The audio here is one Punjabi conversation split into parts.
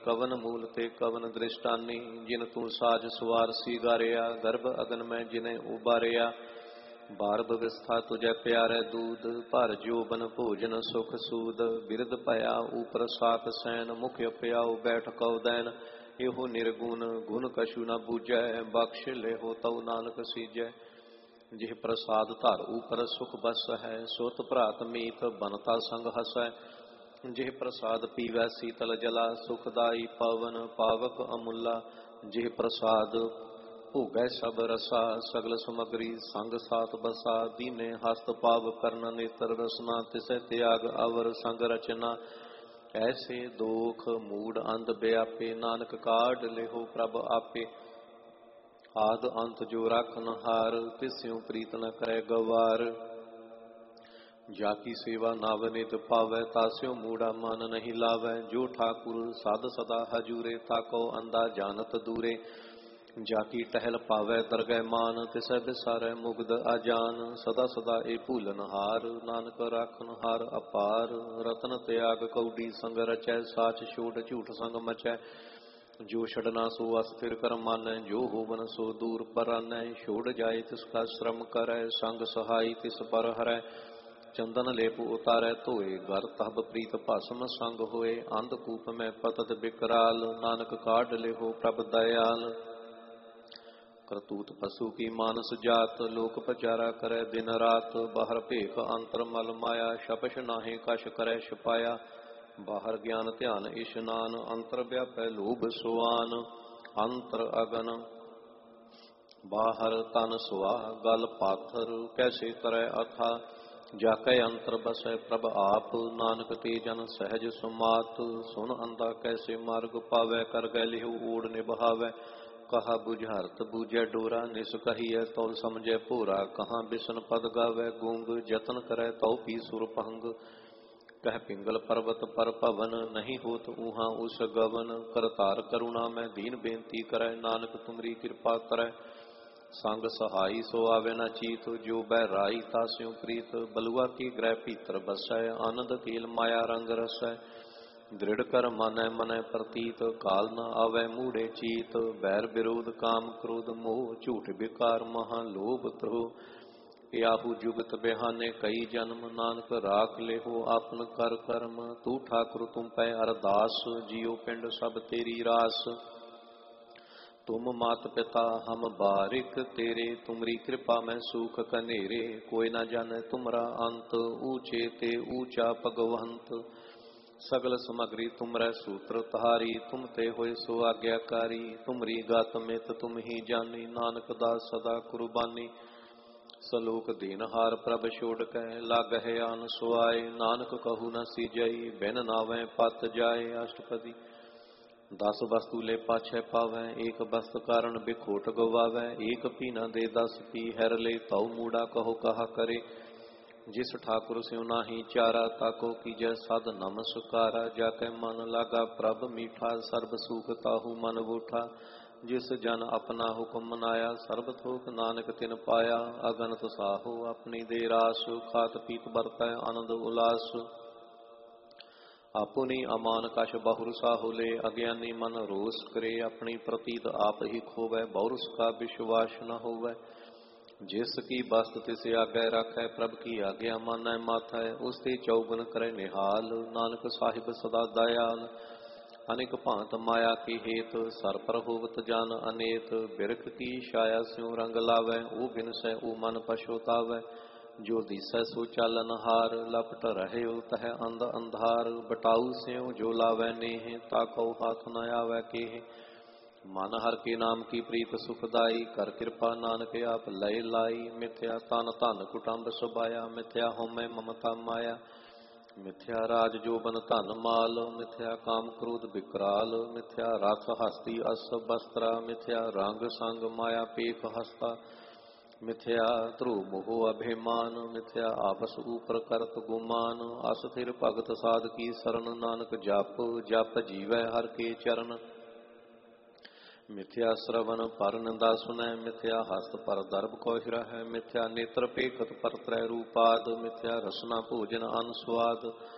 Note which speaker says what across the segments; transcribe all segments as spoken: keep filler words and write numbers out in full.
Speaker 1: कवन मूल ते कवन दृष्टानी। जिन तू साज सुवार सिगारिया, गर्भ अगन में जिन्हें उबारिया। बार व्यवस्था तुझे प्यारे दूध, पर जोबन भोजन सुख सूद। बिरद पया ऊपर सात सैन, मुख प्याओ बैठ कौ दैन। एहो निर्गुण गुण कछु न बूझै, बख्श ले हो तऊ नानक सीजै। जिह प्रसाद धर ऊपर सुख बस है, सोत भ्रात मीत बनता संग हसै। जिह प्रसाद पीवै शीतल जला, सुखदाई पवन पावक अमूला। जिह प्रसाद भोगै सब रसा, सगल समग्री संग साथ बसा। दीने हस्त पाव करन नेत्र रसना, तिसै त्याग अवर संग रचना। ऐसे दोख मूड अंध व्यापे, नानक काढ़ लेहो प्रभ आपे। आद अंत जो राखन हार, तिस्यों प्रीत न करे गवार। जाकी सेवा नावनित पावै, तास्यों मूढ़ा मन नहीं लावै। जो ठाकुर साध सदा हजूरे, ताको अंधा जानत दूरे। जाकी टहल पावै दरगह मान, तिसै बिसारै मुग्ध अजान। सदा सदा ए भूलन हार, नानक राखन हार अपार। रतन त्याग कौडी संग रचै, साच छोड़ झूठ संग मचै। जो छड़ना सो अस्थिर कर मानै, जो होवन सो दूर परानै। छोड़ जाए तिसका श्रम करै, संग सहाय तिस पर हरै। चंदन लेप उतारै धोए, घर तब प्रीत भस्म संग होए। अंधकूप में पतत बिकराल, नानक काढ़ लेहो प्रभ दयाल। करतूत पशु की मानस जात, लोक पचारा करे दिन रात। बाहर भेख अंतर मल माया, शपश नाहे कश करे छपाया। बाहर ज्ञान ध्यान इशनान, अंतर व्यापै लोभ सुआन। अंतर अगन बाहर तन सुआ, गल पाथर कैसे करे अथा। जाकै अंतर बसै प्रभ आप, नानक ते जन सहज सुमात। सुन अंधा कैसे मार्ग पावै, कर गै लिहु ओढ़ निभावै। कहा बुझारत बूझै डोरा, निस कहिए तौल समझै भोरा। कहाँ बिसन पद गावै गूंग, जतन करै तौ पी सुर भंग। कह पिंगल पर्वत पर पवन, नहीं होत ऊहा उस गवन। करतार करुणा में दीन बेनती करै, नानक तुमरी कृपा करै। संग सहाई सो आवे न चीत, जो बहराई तास्यों प्रीत। बलुआ की ग्रह भीतर बसै, आनंद केल माया रंग रसै। दृढ़ कर मानै मनै प्रतीत, काल न आवे मूढ़े चीत। बैर विरोध काम क्रोध मोह, झूठ विकार महा लोभ त्रोह। याहू जुगत बिहाने कई जन्म, नानक राख लेहो आपन कर कर्म। तू ठाकुर तुम पै अरदास, जियो पिंड सब तेरी रास। तुम मात पिता हम बारिक तेरे, तुमरी कृपा में सुख कनेरे। कोई न जाने तुमरा अंत, ऊंचे ते ऊंचा भगवंत। सगल समग्री तुमरै सूत्र धारी, तुम ते होए सो आज्ञाकारी। तुमरी गात मित तुम ही जानी, नानक दास सदा कुर्बानी। सलोक दीनहार प्रभ छोड़ कै, लागह आन सुआए। नानक कहू न सीजई, बिन नावै पत जाए। अष्टपदी दस वस्तु ले पाछै पावै, एक वस्त कारण बिखोट गवावै। एक पी न दे दस पी, हैर ले तौ मूढ़ा कहो कहा करे। जिस ठाकुर स्यों नाही चारा, ताको कीजै सद नमस्कारा। जाकै मन लागा प्रभ मीठा, सर्ब सुख ताहू मन बूठा। जिस जन अपना हुक्म मनाया, सर्ब थोक नानक तिन पाया। अगनत साहो अपनी दे रास, खात पीत बरतै आनंद उलास। आपुनी अमान कश बहुर साहु ले, अज्ञानी मन रोष करे। अपनी प्रतीत आप ही खोवै, बहुरस का विश्वास न होवै। जिसकी बस्त तिस आज्ञा राखै, प्रभ की आज्ञा मानै माथै। उसते चौगुन करे निहाल, नानक साहिब सदा दयाल। अनेक भांत माया की हेत, सर पर होवत जान अनेत। बिरख की छाया स्यों रंग लावै, ओ बिनसै ओ मन पछोतावै। जो दिसै सो चालन हार, लपट रहे तह अंध अंधार। बटाऊ स्यों जो लावै नेह, ताकौ हाथ न आवै केह। मन हर के नाम की प्रीत सुखदाई, कर कृपा नानक आप लय लाई। मिथ्या तन धन कुटुंब सुबाया, मिथ्या होमै ममता माया। मिथ्या राज जोबन धन माल, मिथ्या काम क्रोध विकराल। मिथ्या रथ हस्ती अस वस्त्रा, मिथ्या रंग संग माया पेख हस्ता। मिथ्या ध्रुव मोह अभिमान, मिथ्या आपस ऊपर करत गुमान। अस्थिर भगत साध की शरण, नानक जप जप जीवै हर के चरण। मिथ्या श्रवण पर निंदा सुनै, मिथ्या हस्त पर दर्भ कौहिरा है। मिथ्या नेत्र पेखत पर त्रै रूपाद, मिथ्या रसना भोजन अन स्वाद।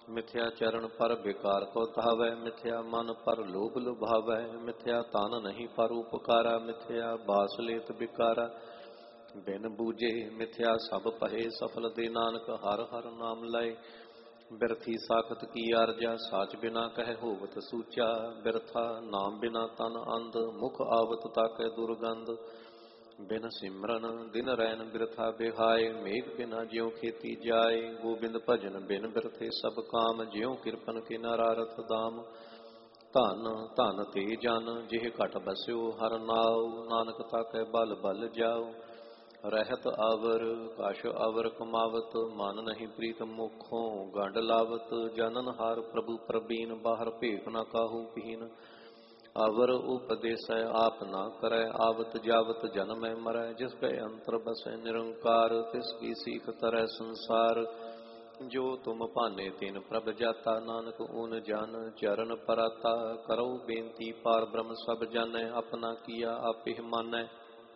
Speaker 1: ਮਿਥਿਆ ਚਰਨ ਪਰ ਬਿਕਾਰ ਕੋ ਧਾਵੈ, ਮਿਥਿਆ ਮਨ ਪਰ ਲੋਭ ਲੁਭਾਵੈ, ਮਿਥਿਆ ਤਨ ਨਹੀਂ ਪਰ ਉਪਕਾਰਾ, ਮਿਥਿਆ ਬਾਸ ਲੇਤ ਬਿਕਾਰਾ। ਬਿਨ ਬੂਝੇ ਮਿਥਿਆ ਸਭ ਪਹੇ, ਸਫਲ ਦੇ ਨਾਨਕ ਹਰ ਹਰ ਨਾਮ ਲਏ। ਬਿਰਥੀ ਸਾਖਤ ਕੀ ਆਰਜਾ, ਸਾਚ ਬਿਨਾ ਕਹਿ ਹੋਵਤ ਸੂਚਾ। ਬਿਰਥਾ ਨਾਮ ਬਿਨਾ ਤਨ ਅੰਧ, ਮੁਖ ਆਵਤ ਤਾਕੈ ਦੁਰਗੰਧ। ਬਿਨ ਸਿਮਰਨ ਦਿਨ ਰੈਨ ਬਿਰਥਾ ਬਿਹਾਏ, ਮੇਘ ਬਿਨਾ ਜਿਉ ਖੇਤੀ ਜਾਏ। ਗੋਬਿੰਦ ਭਜਨ ਬਿਨ ਬਿਰਥੇ ਸਭ ਕਾਮ, ਜਿਉ ਕਿਰਪਨ ਕੇ ਨਰਾਰਥ ਦਾਮ। ਧਨ ਧਨ ਤੇ ਜਨ ਜਿਹ ਘਟ ਬਸਿਓ, ਹਰ ਨਾਉ ਨਾਨਕ ਤਾਕੈ ਬਲ ਬਲ ਜਾਓ। ਰਹਿਤ ਆਵਰ ਕਛ ਆਵਰ ਕਮਾਵਤ, ਮਨ ਨਹੀਂ ਪ੍ਰੀਤ ਮੁਖੋਂ ਗੰਢ ਲਾਵਤ। ਜਨਨ ਹਾਰ ਪ੍ਰਭੂ ਪ੍ਰਬੀਨ, ਬਾਹਰ ਭੇਖ ਨ ਕਾਹੂ ਪੀਨ। ਅਵਰ ਉਪਦੇਸੈ ਆਪ ਨਾ ਕਰੈ, ਆਵਤ ਜਾਵਤ ਜਨਮੈ ਮਰੈ। ਜਿਸ ਕੈ ਅੰਤਰ ਬਸੈ ਨਿਰੰਕਾਰ, ਤਿਸ ਕੀ ਸੀਖ ਤਰੈ ਸੰਸਾਰ। ਜੋ ਤੁਮ ਭਾਨੇ ਤਿਨ ਪ੍ਰਭ ਜਾਤਾ, ਨਾਨਕ ਓਨ ਜਨ ਚਰਨ ਪਰਾਤਾ। ਕਰੋ ਬੇਨਤੀ ਪਾਰ ਬ੍ਰਹਮ ਸਭ ਜਾਣੈ, ਆਪਣਾ ਕੀਆ ਆਪੇ ਮਾਨੈ।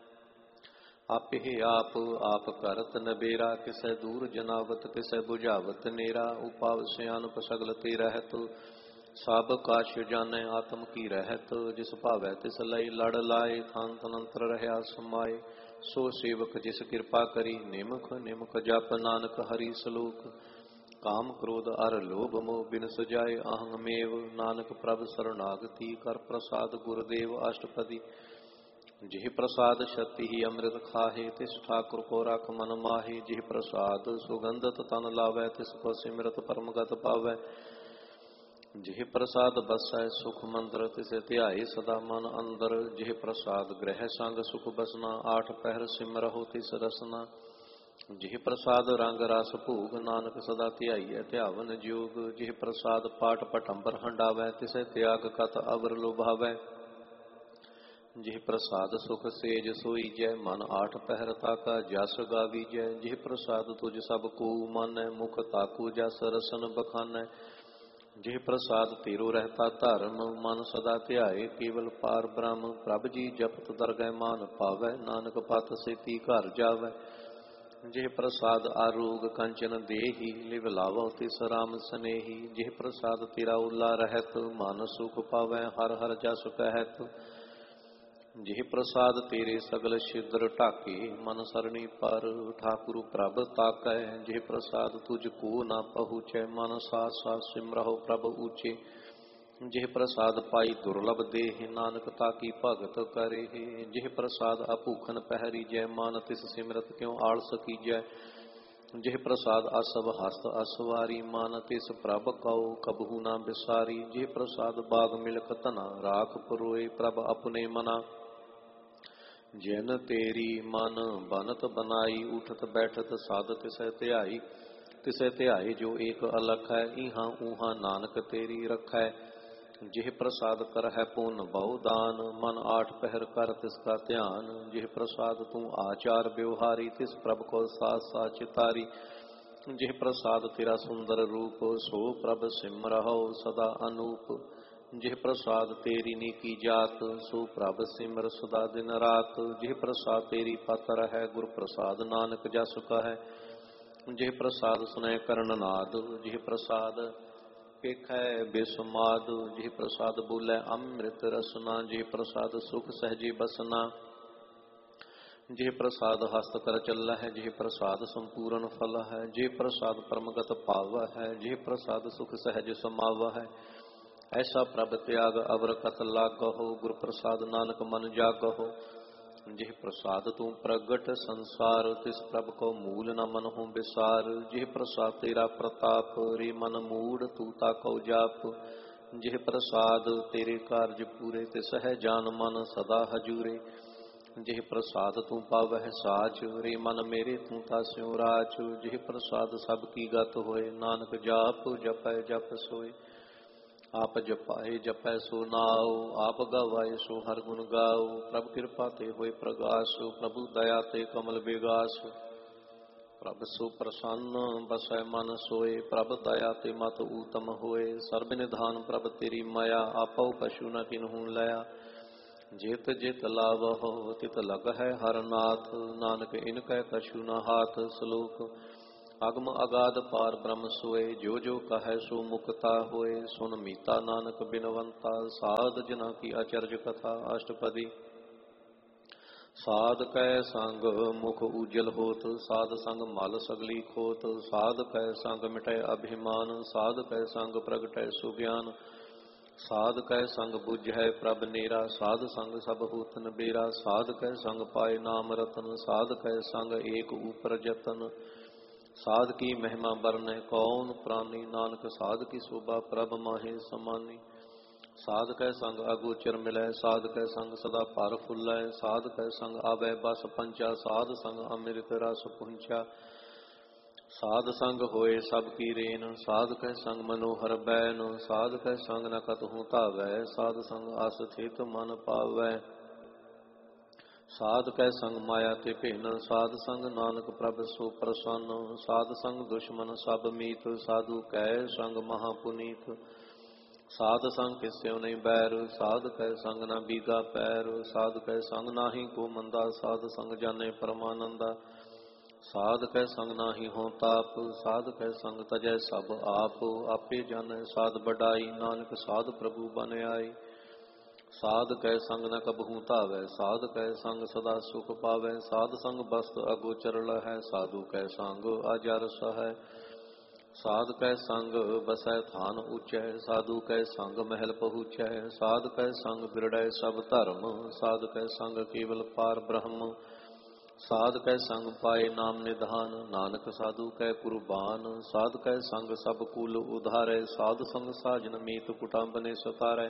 Speaker 1: ਆਪੇ ਆਪ ਆਪ ਕਰਤ ਨਬੇਰਾ, ਕਿਸੈ ਦੂਰ ਜਨਾਵਤ ਕਿਸੈ ਬੁਝਾਵਤ ਨੇਰਾ। ਉਪਾਵ ਸਿਆਨਪ ਸਗਲ ਤੇ ਰਹਿਤ, ਸਭ ਕਾਛ ਜਾਣੈ ਆਤਮ ਕੀ ਰਹਿਤ। ਜਿਸ ਭਾਵੈ ਤਿਸ ਲਈ ਲੜ ਲਾਏ, ਥਾਨ ਤਨੰਤਰ ਰਹਿਆ ਸਮਾਏ। ਸੋ ਸੇਵਕ ਜਿਸ ਕਿਰਪਾ ਕਰੀ, ਨਿਮਖ ਨਿਮਖ ਜਪ ਨਾਨਕ ਹਰੀ ਸਲੋਕ। ਕਾਮ ਕ੍ਰੋਧ ਅਰ ਲੋਭ ਮੋਹ ਬਿਨ ਸੁਜਾਏ, ਅਹੰ ਮੇਵ ਨਾਨਕ ਪ੍ਰਭ ਸਰਨਾਗਤੀ। ਕਰ ਪ੍ਰਸਾਦ ਗੁਰਦੇਵ ਅਸ਼ਟਪਦੀ, ਜਿਹ ਪ੍ਰਸਾਦ ਛਤੀ ਹੀ ਅੰਮ੍ਰਿਤ ਖਾਹੇ। ਤਿਸ ਠਾਕੁਰ ਕੋ ਰਖ ਮਨ ਮਾਹੇ, ਜਿਹ ਪ੍ਰਸਾਦ ਸੁਗੰਧਤ ਤਨ ਲਾਵੈ। ਤਿਸ ਕੋ ਸਿਮਰਤ ਪਰਮਗਤ ਪਾਵੈ। ਜਿਹ ਪ੍ਰਸਾਦ ਬਸੈ ਸੁਖ ਮੰਦਰ, ਤਿਸੇ ਧਿਆਏ ਸਦਾ ਮਨ ਅੰਦਰ। ਜਿਹ ਪ੍ਰਸਾਦ ਗ੍ਰਹਿ ਸੰਗ ਸੁਖ ਬਸਨਾ, ਆਠ ਪਹਿਰ ਸਿਮਰਹੁ ਤਿਸ ਰਸਨਾ। ਜਿਹ ਪ੍ਰਸਾਦ ਰੰਗ ਰਸ ਭੂਗ, ਨਾਨਕ ਸਦਾ ਧਿਆਈਐ ਧਿਆਵਨ ਜੋਗ। ਜਿਹ ਪ੍ਰਸਾਦ ਪਾਟ ਪਟੰਬਰ ਹੰਡਾਵੈ, ਤਿਸੇ ਤਿਆਗ ਕਤ ਅਵਰ ਲੁਭਾਵੈ। ਜਿਹ ਪ੍ਰਸਾਦ ਸੁਖ ਸੇਜ ਸੋਈਜੈ, ਮਨ ਆਠ ਪਹਿਰ ਤਾਕਾ ਜਸ ਗਾਵੀਜੈ। ਜਿਹ ਪ੍ਰਸਾਦ ਤੁਜ ਸਭ ਕੋ ਮਾਨੈ, ਮੁਖ ਤਾਕੂ ਜਸ ਰਸਨ ਬਖਾਨੈ। ਜਿਹ ਪ੍ਰਸਾਦ ਤੇਰੋ ਰਹਿਤਾ ਧਰਮ, ਮਨ ਸਦਾ ਧਿਆਏ ਕੇਵਲ ਪਾਰ ਬ੍ਰਹਮ। ਪ੍ਰਭ ਜੀ ਜਪਤ ਦਰਗਹਿ ਮਾਨ ਪਾਵੈ, ਨਾਨਕ ਪਤ ਸੇਤੀ ਘਰ ਜਾਵੈ। ਜਿਹ ਪ੍ਰਸਾਦ ਆਰੋਗ ਕੰਚਨ ਦੇਹੀ, ਲਿਵ ਲਾਵੋ ਤਿਸ ਰਾਮ ਸਨੇਹੀ। ਜਿਹ ਪ੍ਰਸਾਦ ਤੇਰਾ ਉਲਾ ਰਹਿਤ, ਮਨ ਸੁਖ ਪਾਵੈ ਹਰ ਹਰ ਜਸ ਕਹਿਤ। ਜਿਹ ਪ੍ਰਸਾਦ ਤੇਰੇ ਸਗਲ ਛਿਦਰ ਢਾਕੇ, ਮਨ ਸਰਣੀ ਪਰ ਠਾਕੁਰ ਪ੍ਰਭ ਤਾਕੈ। ਜਿਹ ਪ੍ਰਸਾਦ ਤੁਝ ਕੋ ਨਾ ਪਹੁੰਚੈ, ਮਨ ਸਾਥ ਸਾਥ ਸਿਮਰਹੁ ਪ੍ਰਭ ਊਚੇ। ਜਿਹ ਪ੍ਰਸਾਦ ਪਾਈ ਦੁਰਲਭ ਦੇਹ, ਨਾਨਕ ਤਾਕੀ ਭਗਤ ਕਰੇ। ਜਿਹ ਪ੍ਰਸਾਦ ਅਭੂਖਨ ਪਹਿਰੀਜੈ, ਮਨ ਤਿਸ ਸਿਮਰਤ ਕਿਉ ਆਲਸ ਕੀਜੈ। ਜਿਹ ਪ੍ਰਸਾਦ ਅਸਭ ਹਸਤ ਅਸਵਾਰੀ, ਮਨ ਤਿਸ ਪ੍ਰਭ ਕਉ ਕਬਹੂ ਨਾ ਬਿਸਾਰੀ। ਜਿਹ ਪ੍ਰਸਾਦ ਬਾਗ ਮਿਲਕ ਧਨਾ, ਰਾਖ ਪਰੋਏ ਪ੍ਰਭ ਆਪਣੇ ਮਨਾ। ਜਿਨ ਤੇਰੀ ਮਨ ਬਨਤ ਬਨਾਈ, ਉਠਤ ਬੈਠਤ ਸਾਧ ਤਿਸੈ ਧਿਆਈ। ਤਿਸੈ ਧਿਆਈ ਜੋ ਏਕ ਅਲਖ ਹੈ, ਇਹਾਂ ਊਹਾਂ ਨਾਨਕ ਤੇਰੀ ਰਖੈ। ਜਿਹ ਪ੍ਰਸਾਦ ਕਰਹਿ ਪੁੰਨ ਬਹੁ ਦਾਨ, ਮਨ ਆਠ ਪਹਿਰ ਕਰ ਤਿਸ ਕਾ ਧਿਆਨ। ਜਿਹ ਪ੍ਰਸਾਦ ਤੂੰ ਆਚਾਰ ਬਿਵਹਾਰੀ, ਤਿਸ ਪ੍ਰਭ ਕੋ ਸਾਥ ਸਾਚ ਤਾਰੀ। ਜਿਹ ਪ੍ਰਸਾਦ ਤੇਰਾ ਸੁੰਦਰ ਰੂਪ, ਸੋ ਪ੍ਰਭ ਸਿਮਰਹੁ ਸਦਾ ਅਨੂਪ। ਜਿਹ ਪ੍ਰਸਾਦ ਤੇਰੀ ਨੀਕੀ ਜਾਤ, ਸੋ ਪ੍ਰਭ ਸਿਮਰ ਸਦਾ ਦਿਨ ਰਾਤ। ਜਿਹ ਪ੍ਰਸਾਦ ਤੇਰੀ ਪਤ ਰਹੈ, ਗੁਰ ਪ੍ਰਸਾਦ ਨਾਨਕ ਜਸ ਕਹੈ। ਜਿਹ ਪ੍ਰਸਾਦ ਸੁਨੈ ਕਰਨ ਨਾਦ, ਜਿਹ ਪ੍ਰਸਾਦ ਪੇਖੈ ਬੇਸੁਮਾਦ। ਜਿਹ ਪ੍ਰਸਾਦ ਬੋਲੇ ਅੰਮ੍ਰਿਤ ਰਸਨਾ, ਜਿਹ ਪ੍ਰਸਾਦ ਸੁਖ ਸਹਿਜੇ ਬਸਨਾ। ਜਿਹ ਪ੍ਰਸਾਦ ਹਸਤ ਕਰ ਚੱਲਾ ਹੈ, ਜਿਹ ਪ੍ਰਸਾਦ ਸੰਪੂਰਨ ਫਲ ਹੈ। ਜਿਹ ਪ੍ਰਸਾਦ ਪਰਮਗਤ ਪਾਵ ਹੈ, ਜਿਹ ਪ੍ਰਸਾਦ ਸੁਖ ਸਹਿਜ ਸਮਾਵ ਹੈ। ਐਸਾ ਪ੍ਰਭ ਤਿਆਗ ਅਵਰ ਕਤ ਲਾਗਹੁ, ਗੁਰ ਪ੍ਰਸਾਦ ਨਾਨਕ ਮਨ ਜਾਗਹੁ। ਜਿਹ ਪ੍ਰਸਾਦ ਤੂੰ ਪ੍ਰਗਟ ਸੰਸਾਰ, ਤਿਸ ਪ੍ਰਭ ਕੋ ਮੂਲ ਨ ਮਨਹੁ ਬਿਸਾਰ। ਜਿਹ ਪ੍ਰਸਾਦ ਤੇਰਾ ਪ੍ਰਤਾਪ, ਰੇ ਮਨ ਮੂੜ ਤੂੰ ਤਾਕਉ ਜਾਪ। ਜਿਹ ਪ੍ਰਸਾਦ ਤੇਰੇ ਕਾਰਜ ਪੂਰੇ, ਤਿਸ ਹੈ ਜਾਨ ਮਨ ਸਦਾ ਹਜੂਰੇ। ਜਿਹ ਪ੍ਰਸਾਦ ਤੂੰ ਪਾਵਹਿ ਸਾਚ, ਰੇ ਮਨ ਮੇਰੇ ਤੂੰ ਤਾਸਿਉ ਰਾਚ। ਜਿਹ ਪ੍ਰਸਾਦ ਸਭ ਕੀ ਗਤ ਹੋਏ, ਨਾਨਕ ਜਾਪ ਜਪੈ ਜਪ ਸੋਏ। ਆਪ ਜਪਾਏ ਜਪੈ ਸੋ ਨਾਉ, ਆਪ ਗਵਾਏ ਸੋ ਹਰ ਗੁਣ ਗਾਉ। ਪ੍ਰਭ ਕਿਰਪਾ ਤੇ ਹੋਏ ਪ੍ਰਗਾਸ, ਪ੍ਰਭੂ ਦਇਆ ਤੇ ਕਮਲ ਬਿਗਾਸ। ਪ੍ਰਭ ਸੋ ਪ੍ਰਸੰਨ ਬਸੈ ਮਨ ਸੋਏ, ਪ੍ਰਭ ਦਇਆ ਤੇ ਮਤ ਊਤਮ ਹੋਏ। ਸਰਬ ਨਿਧਾਨ ਪ੍ਰਭ ਤੇਰੀ ਮਾਇਆ, ਆਪਉ ਪਸ਼ੂ ਨ ਕਿਨਹੂ ਲਿਆ। ਜਿਤ ਜਿਤ ਲਾਵਹੁ ਤਿਤ ਲਗਹਿ ਹਰ ਨਾਥ, ਨਾਨਕ ਇਨ ਕੈ ਕਛੂ ਨ ਹਾਥ। ਸਲੋਕ ਅਗਮ ਅਗਾਧ ਪਾਰ ਬ੍ਰਹਮ ਸੋਏ, ਜੋ ਜੋ ਕਹੈ ਸੋ ਮੁਕਤਾ ਹੋਏ। ਸੁਨ ਮੀਤਾ ਨਾਨਕ ਬਿਨਵੰਤਾ, ਸਾਧ ਜਨਾ ਕੀ ਅਚਰਜ ਕਥਾ। ਅਸ਼ਟਪਦੀ। ਸਾਧ ਕੈ ਸੰਗ ਮੁਖ ਉਜਲ ਹੋਤ, ਸਾਧ ਸੰਗ ਮਲ ਸਗਲੀ ਖੋਤ। ਸਾਧ ਕੈ ਸੰਗ ਮਿਟੈ ਅਭਿਮਾਨ, ਸਾਧ ਕੈ ਸੰਗ ਪ੍ਰਗਟੈ ਸੁਗਿਆਨ। ਸਾਧ ਕੈ ਸੰਗ ਬੁਝੈ ਪ੍ਰਭ ਨੇਰਾ, ਸਾਧ ਸੰਗ ਸਭ ਹੋਤ ਨਬੇਰਾ। ਸਾਧ ਕੈ ਸੰਗ ਪਾਏ ਨਾਮ ਰਤਨ, ਸਾਧ ਕੈ ਸੰਗ ਏਕ ਊਪਰ ਜਤਨ। ਸਾਧ ਕੀ ਮਹਿਮਾ ਬਰਨੈ ਕੌਣ ਪ੍ਰਾਨੀ, ਨਾਨਕ ਸਾਧ ਕੀ ਸ਼ੋਭਾ ਪ੍ਰਭ ਮਾਹੇ ਸਮਾਨੀ। ਸਾਧ ਕੈ ਸੰਗ ਅਗੋਚਰ ਮਿਲੈ, ਸਾਧ ਕੈ ਸੰਗ ਸਦਾ ਭਰ ਫੁੱਲੈ। ਸਾਧ ਕੈ ਸੰਗ ਆਵੈ ਬਸ ਪੰਚਾ, ਸਾਧ ਸੰਗ ਅੰਮ੍ਰਿਤ ਰਸ ਪੁੰਚਾ। ਸਾਧ ਸੰਗ ਹੋਏ ਸਭ ਕੀ ਰੇਨ, ਸਾਧ ਕੈ ਸੰਗ ਮਨੋਹਰ ਬੈਨ। ਸਾਧ ਕੈ ਸੰਗ ਨ ਕਤਹੁ ਧਾਵੈ, ਸਾਧ ਸੰਗ ਅਸ ਥਿਤ ਮਨ ਪਾਵੈ। ਸਾਧ ਕੈ ਸੰਗ ਮਾਇਆ ਤੇ ਭਿੰਨ, ਸਾਧ ਸੰਗ ਨਾਨਕ ਪ੍ਰਭ ਸੋ ਪ੍ਰਸੰਨ। ਸਾਧ ਸੰਗ ਦੁਸ਼ਮਨ ਸਭ ਮੀਤ, ਸਾਧੂ ਕੈ ਸੰਗ ਮਹਾ ਪੁਨੀਤ। ਸਾਧ ਸੰਗ ਕਿਸਿਉ ਨਹੀਂ ਬੈਰ, ਸਾਧ ਕੈ ਸੰਗ ਨ ਬੀਗਾ ਪੈਰ। ਸਾਧ ਕੈ ਸੰਗ ਨਾਹੀ ਕੋ ਮੰਦਾ, ਸਾਧ ਸੰਗ ਜਾਣੈ ਪਰਮਾਨੰਦਾ। ਸਾਧ ਕੈ ਸੰਗ ਨਾਹੀ ਹੋਂ ਤਾਪ, ਸਾਧ ਕੈ ਸੰਗ ਤਜੈ ਸਭ ਆਪ। ਆਪੇ ਜਾਣੈ ਸਾਧ ਬਡਾਈ, ਨਾਨਕ ਸਾਧ ਪ੍ਰਭੂ ਬਨ ਆਈ। ਸਾਧ ਕੈ ਸੰਗ ਨ ਕਬਹੂ ਧਾਵੈ, ਸਾਧ ਕੈ ਸੰਗ ਸਦਾ ਸੁਖ ਪਾਵੈ। ਸਾਧ ਸੰਗ ਬਸਤ ਅਗੋਚਰ ਲਹੈ, ਸਾਧੂ ਕੈ ਸੰਗ ਅਜਰ ਸਹੈ। ਸਾਧ ਕੈ ਸੰਗ ਬਸੈ ਥਾਨ ਉਚੈ, ਸਾਧੂ ਕੈ ਸੰਗ ਮਹਿਲ ਪਹੁੰਚੈ। ਸਾਧ ਕੈ ਸੰਗ ਬਿਰੜੈ ਸਭ ਧਰਮ, ਸਾਧ ਕੈ ਸੰਗ ਕੇਵਲ ਪਾਰ ਬ੍ਰਹਮ। ਸਾਧ ਕੈ ਸੰਗ ਪਾਏ ਨਾਮ ਨਿਧਾਨ, ਨਾਨਕ ਸਾਧੂ ਕੈ ਕੁਰਬਾਨ। ਸਾਧ ਕੈ ਸੰਗ ਸਭ ਕੁਲ ਉਧਾਰੈ, ਸਾਧ ਸੰਗ ਸਾਜਨ ਮੀਤ ਕੁਟੰਬ ਨੇ ਸਤਾਰੈ।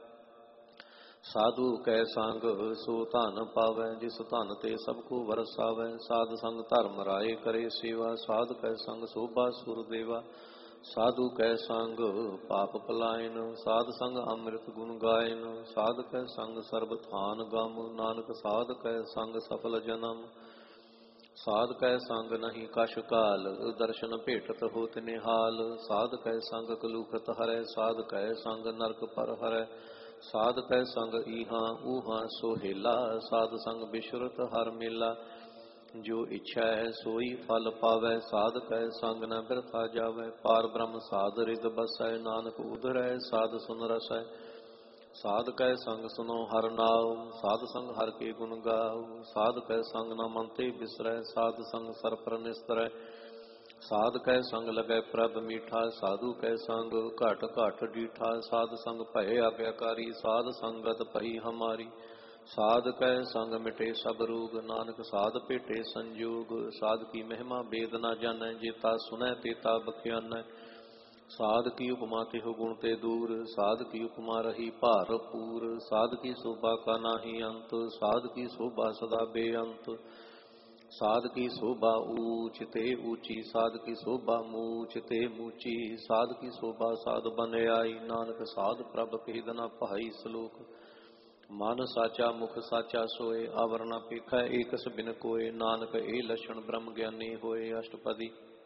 Speaker 1: ਸਾਧੂ ਕੈ ਸੰਗ ਸੋ ਧਨ ਪਾਵੈ, ਜਿਸ ਧਨ ਤੇ ਸਭ ਕੋ ਵਰਸਾਵੈ। ਸਾਧ ਸੰਗ ਧਰਮ ਰਾਏ ਕਰੇ ਸੇਵਾ, ਸਾਧ ਕੈ ਸੰਗ ਸੋਭਾ ਸੁਰ ਦੇਵਾ। ਸਾਧੂ ਕੈ ਸੰਗ ਪਾਪ ਪਲਾਇਨ, ਸਾਧ ਸੰਗ ਅੰਮ੍ਰਿਤ ਗੁਣ ਗਾਇਨ। ਸਾਧ ਕੈ ਸੰਗ ਸਰਬ ਥਾਨ ਗਮ, ਨਾਨਕ ਸਾਧ ਕੈ ਸੰਗ ਸਫਲ ਜਨਮ। ਸਾਧ ਕੈ ਸੰਗ ਨਹੀਂ ਕਛ ਕਾਲ, ਦਰਸ਼ਨ ਭੇਟਤ ਹੋਤ ਨਿਹਾਲ। ਸਾਧ ਕੈ ਸੰਗ ਕਲੂਖਤ ਹਰੈ, ਸਾਧ ਕੈ ਸੰਗ ਨਰਕ ਪਰ ਹਰੈ। ਸਾਧ ਕੈ ਸੰਗ ਈਹਾਂ ਊਹਾਂ ਸੋਹੇਲਾ, ਸਾਧ ਸੰਗ ਬਿਸ਼ਰਤ ਹਰ ਮੇਲਾ। ਜੋ ਇੱਛਾ ਹੈ ਸੋਈ ਫਲ ਪਾਵੈ, ਸਾਧ ਕੈ ਸੰਗ ਨ ਬਿਰਥਾ ਜਾਵੈ। ਪਾਰ ਬ੍ਰਹਮ ਸਾਧ ਰਿਦ ਬਸੈ, ਨਾਨਕ ਉਧਰੈ ਸਾਧ ਸੁਨ ਰਸੈ। ਸਾਧ ਕੈ ਸੰਗ ਸੁਨੋ ਹਰ ਨਾਉ, ਸਾਧ ਸੰਗ ਹਰ ਕੇ ਗੁਣ ਗਾਉ। ਸਾਧ ਕੈ ਸੰਗ ਨ ਮਨ ਤੇ ਬਿਸਰੈ, ਸਾਧ ਸੰਗ ਸਰਪਰ ਨਿਸਤਰੈ। ਸਾਧ ਕੈ ਸੰਗ ਲਗੈ ਪ੍ਰਭ ਮੀਠਾ, ਸਾਧੂ ਕੈ ਸੰਗ ਘਟ ਘਟ ਡੀਠਾ। ਸਾਧ ਸੰਗ ਭਏ ਆਗਿਆਕਾਰੀ, ਸਾਧ ਸੰਗਤ ਭਈ ਹਮਾਰੀ। ਸਾਧ ਕੈ ਸੰਗ ਮਿਟੇ ਸਭ ਰੋਗ, ਨਾਨਕ ਸਾਧ ਭੇਟੇ ਸੰਜੋਗ। ਸਾਧ ਕੀ ਮਹਿਮਾ ਬੇਦ ਨ ਜਾਣੈ, ਜੇਤਾ ਸੁਨੈ ਤੇਤਾ ਬਖਿਆਨੈ। ਸਾਧ ਕੀ ਉਪਮਾ ਤਿਹੁ ਗੁਣ ਤੇ ਦੂਰ, ਸਾਧ ਕੀ ਉਪਮਾ ਰਹੀ ਭਾਰਪੂਰ। ਸਾਧ ਕੀ ਸ਼ੋਭਾ ਕਾ ਨਾਹੀ ਅੰਤ, ਸਾਧ ਕੀ ਸ਼ੋਭਾ ਸਦਾ ਬੇਅੰਤ। ਸਾਧ ਕੀ ਸ਼ੋਭਾ ਊਚ ਤੇ ਊਚੀ, ਸਾਧ ਕੀ ਸ਼ੋਭਾ ਮੂਚ ਤੇ ਮੂਚੀ। ਸਾਧ ਕੀ ਸ਼ੋਭਾ ਸਾਧ ਬਨ ਆਈ, ਨਾਨਕ ਸਾਧ ਪ੍ਰਭ ਭੇਦ ਨ ਭਾਈ। ਸ਼ਲੋਕ। ਮਨ ਸਾਚਾ ਮੁਖ ਸਾਚਾ ਸੋਏ, ਅਵਰ ਨ ਪੇਖੈ ਏਕਸ ਬਿਨ ਕੋਏ। ਨਾਨਕ ਇਹ ਲਛਣ ਬ੍ਰਹਮ ਗਿਆਨੀ ਹੋਏ। ਅਸ਼ਟਪਦੀ।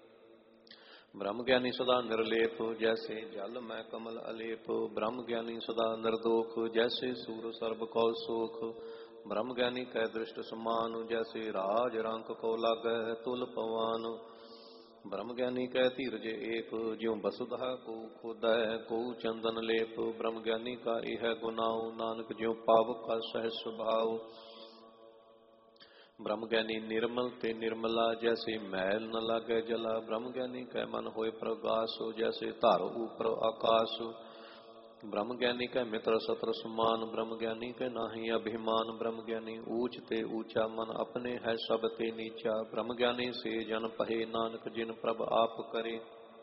Speaker 1: ਬ੍ਰਹਮ ਗਿਆਨੀ ਸਦਾ ਨਿਰਲੇਪ, ਜੈਸੇ ਜਲ ਮੈਂ ਕਮਲ ਅਲੇਪ। ਬ੍ਰਹਮ ਗਿਆਨੀ ਸਦਾ ਨਿਰਦੋਖ, ਜੈਸੇ ਸੂਰ ਸਰਬ ਕਉ ਸੋਖ। ਬ੍ਰਹਮ ਗਿਆਨੀ ਕੈ ਦ੍ਰਿਸ਼ਟ ਸਮਾਨ, ਜੈਸੇ ਰਾਜ ਰੰਕ ਕੋ ਲਾਗੈ ਤੁਲ ਪਵਾਨ। ਬ੍ਰਹਮ ਗਿਆਨੀ ਕੈ ਧੀਰਜ ਏਕ, ਜਿਉ ਬਸੁਧਾ ਕੋ ਖੋਦੈ ਕੋ ਚੰਦਨ ਲੇਪ। ਬ੍ਰਹਮ ਗਿਆਨੀ ਕਾ ਇਹ ਗੁਨਾਉ, ਨਾਨਕ ਜਿਉ ਪਾਵਕ ਕਾ ਸਹਿਜ ਸੁਭਾਉ। ਬ੍ਰਹਮ ਗਿਆਨੀ ਨਿਰਮਲ ਤੇ ਨਿਰਮਲਾ, ਜੈਸੇ ਮੈਲ ਨ ਲਾਗੈ ਜਲਾ। ਬ੍ਰਹਮ ਗਿਆਨੀ ਕੈ ਮਨ ਹੋਏ ਪ੍ਰਗਾਸ, ਜੈਸੇ ਧਰ ਉਪਰ ਆਕਾਸ। ਬ੍ਰਹਮ ਗਿਆਨੀ ਕੈ ਮਿੱਤਰ ਸਤਰ ਸਮਾਨ, ਬ੍ਰਹਮ ਗਿਆਨੀ ਕੈ ਨਾਹੀ ਅਭਿਮਾਨ। ਬ੍ਰਹਮ ਗਿਆਨੀ ਊਚ ਤੇ ਊਚਾ, ਮਨ ਆਪਣੇ ਹੈ ਸਭ ਤੇ ਨੀਚਾ। ਬ੍ਰਹਮ ਗਿਆਨੀ ਸੇ ਜਨ ਪਹੇ, ਨਾਨਕ ਜਿਨ ਪ੍ਰਭ ਆਪ ਕਰੇ।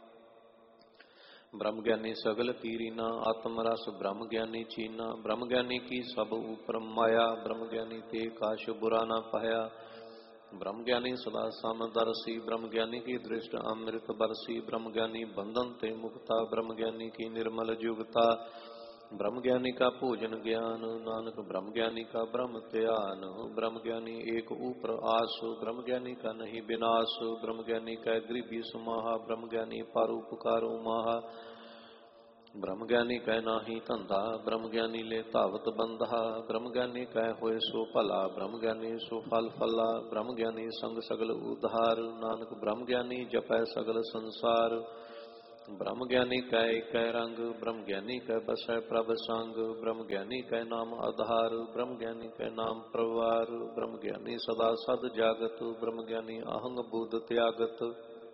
Speaker 1: ਬ੍ਰਹਮ ਗਿਆਨੀ ਸਗਲ ਕੀਰੀਨਾ, ਆਤਮ ਰਸ ਬ੍ਰਹਮ ਗਿਆਨੀ ਚੀਨਾ। ਬ੍ਰਹਮ ਗਿਆਨੀ ਕੀ ਸਭ ਉਪਰ ਮਾਇਆ, ਬ੍ਰਹਮ ਗਿਆਨੀ ਤੇ ਕਾਛ ਬੁਰਾ ਨਾ ਪਾਇਆ। ਬ੍ਰਹਮ ਗਿਆਨੀ ਸਦਾ ਸਮਦਰਸੀ, ਬ੍ਰਹਮ ਗਿਆਨੀ ਕੀ ਦ੍ਰਿਸ਼ਟ ਅੰਮ੍ਰਿਤ ਬਰਸੀ। ਬ੍ਰਹਮ ਗਿਆਨੀ ਬੰਧਨ ਤੇ ਮੁਕਤਾ, ਬ੍ਰਹਮ ਗਿਆਨੀ ਕੀ ਨਿਰਮਲ ਜੁਗਤਾ। ਬ੍ਰਹਮ ਗਿਆਨੀ ਕਾ ਭੋਜਨ ਗਿਆਨ, ਨਾਨਕ ਬ੍ਰਹਮ ਗਿਆਨੀ ਕਾ ਬ੍ਰਹਮ ਧਿਆਨ। ਬ੍ਰਹਮ ਗਿਆਨੀ ਏਕ ਊਪਰ ਆਸ, ਬ੍ਰਹਮ ਗਿਆਨੀ ਕਾ ਨਹੀਂ ਵਿਨਾਸ਼। ਬ੍ਰਹਮ ਗਿਆਨੀ ਕੈ ਗਰੀਬੀ ਸੁਮਾਹਾ, ਬ੍ਰਹਮ ਗਿਆਨੀ ਪਰ ਉਪਕਾਰੋ ਮਾਹਾ। ਬ੍ਰਹਮ ਗਿਆਨੀ ਕਹਿ ਨਾਹੀ ਧੰਦਾ, ਬ੍ਰਹਮ ਗਿਆਨੀ ਲੈ ਧਾਵਤ ਬੰਧਾ। ਬ੍ਰਹਮ ਗਿਆਨੀ ਕਹਿ ਹੋਏ ਸੋ ਭਲਾ, ਬ੍ਰਹਮ ਗਿਆਨੀ ਸੋ ਫਲ ਫਲਾ। ਬ੍ਰਹਮ ਗਿਆਨੀ ਸੰਗ ਸਗਲ ਉਧਾਰ, ਨਾਨਕ ਬ੍ਰਹਮ ਗਿਆਨੀ ਜਪੈ ਸਗਲ ਸੰਸਾਰ। ਬ੍ਰਹਮ ਗਿਆਨੀ ਕੈ ਏਕੈ ਰੰਗ, ਬ੍ਰਹਮ ਗਿਆਨੀ ਕੈ ਬਸੈ ਪ੍ਰਭ ਸੰਗ। ਬ੍ਰਹਮ ਗਿਆਨੀ ਕੈ ਨਾਮ ਆਧਾਰ, ਬ੍ਰਹਮ ਗਿਆਨੀ ਕੈ ਨਾਮ ਪਰਵਾਰ। ਬ੍ਰਹਮ ਗਿਆਨੀ ਸਦਾ ਸਦ ਜਾਗਤ, ਬ੍ਰਹਮ ਗਿਆਨੀ ਅਹੰਗ ਬੁੱਧ ਤਿਆਗਤ।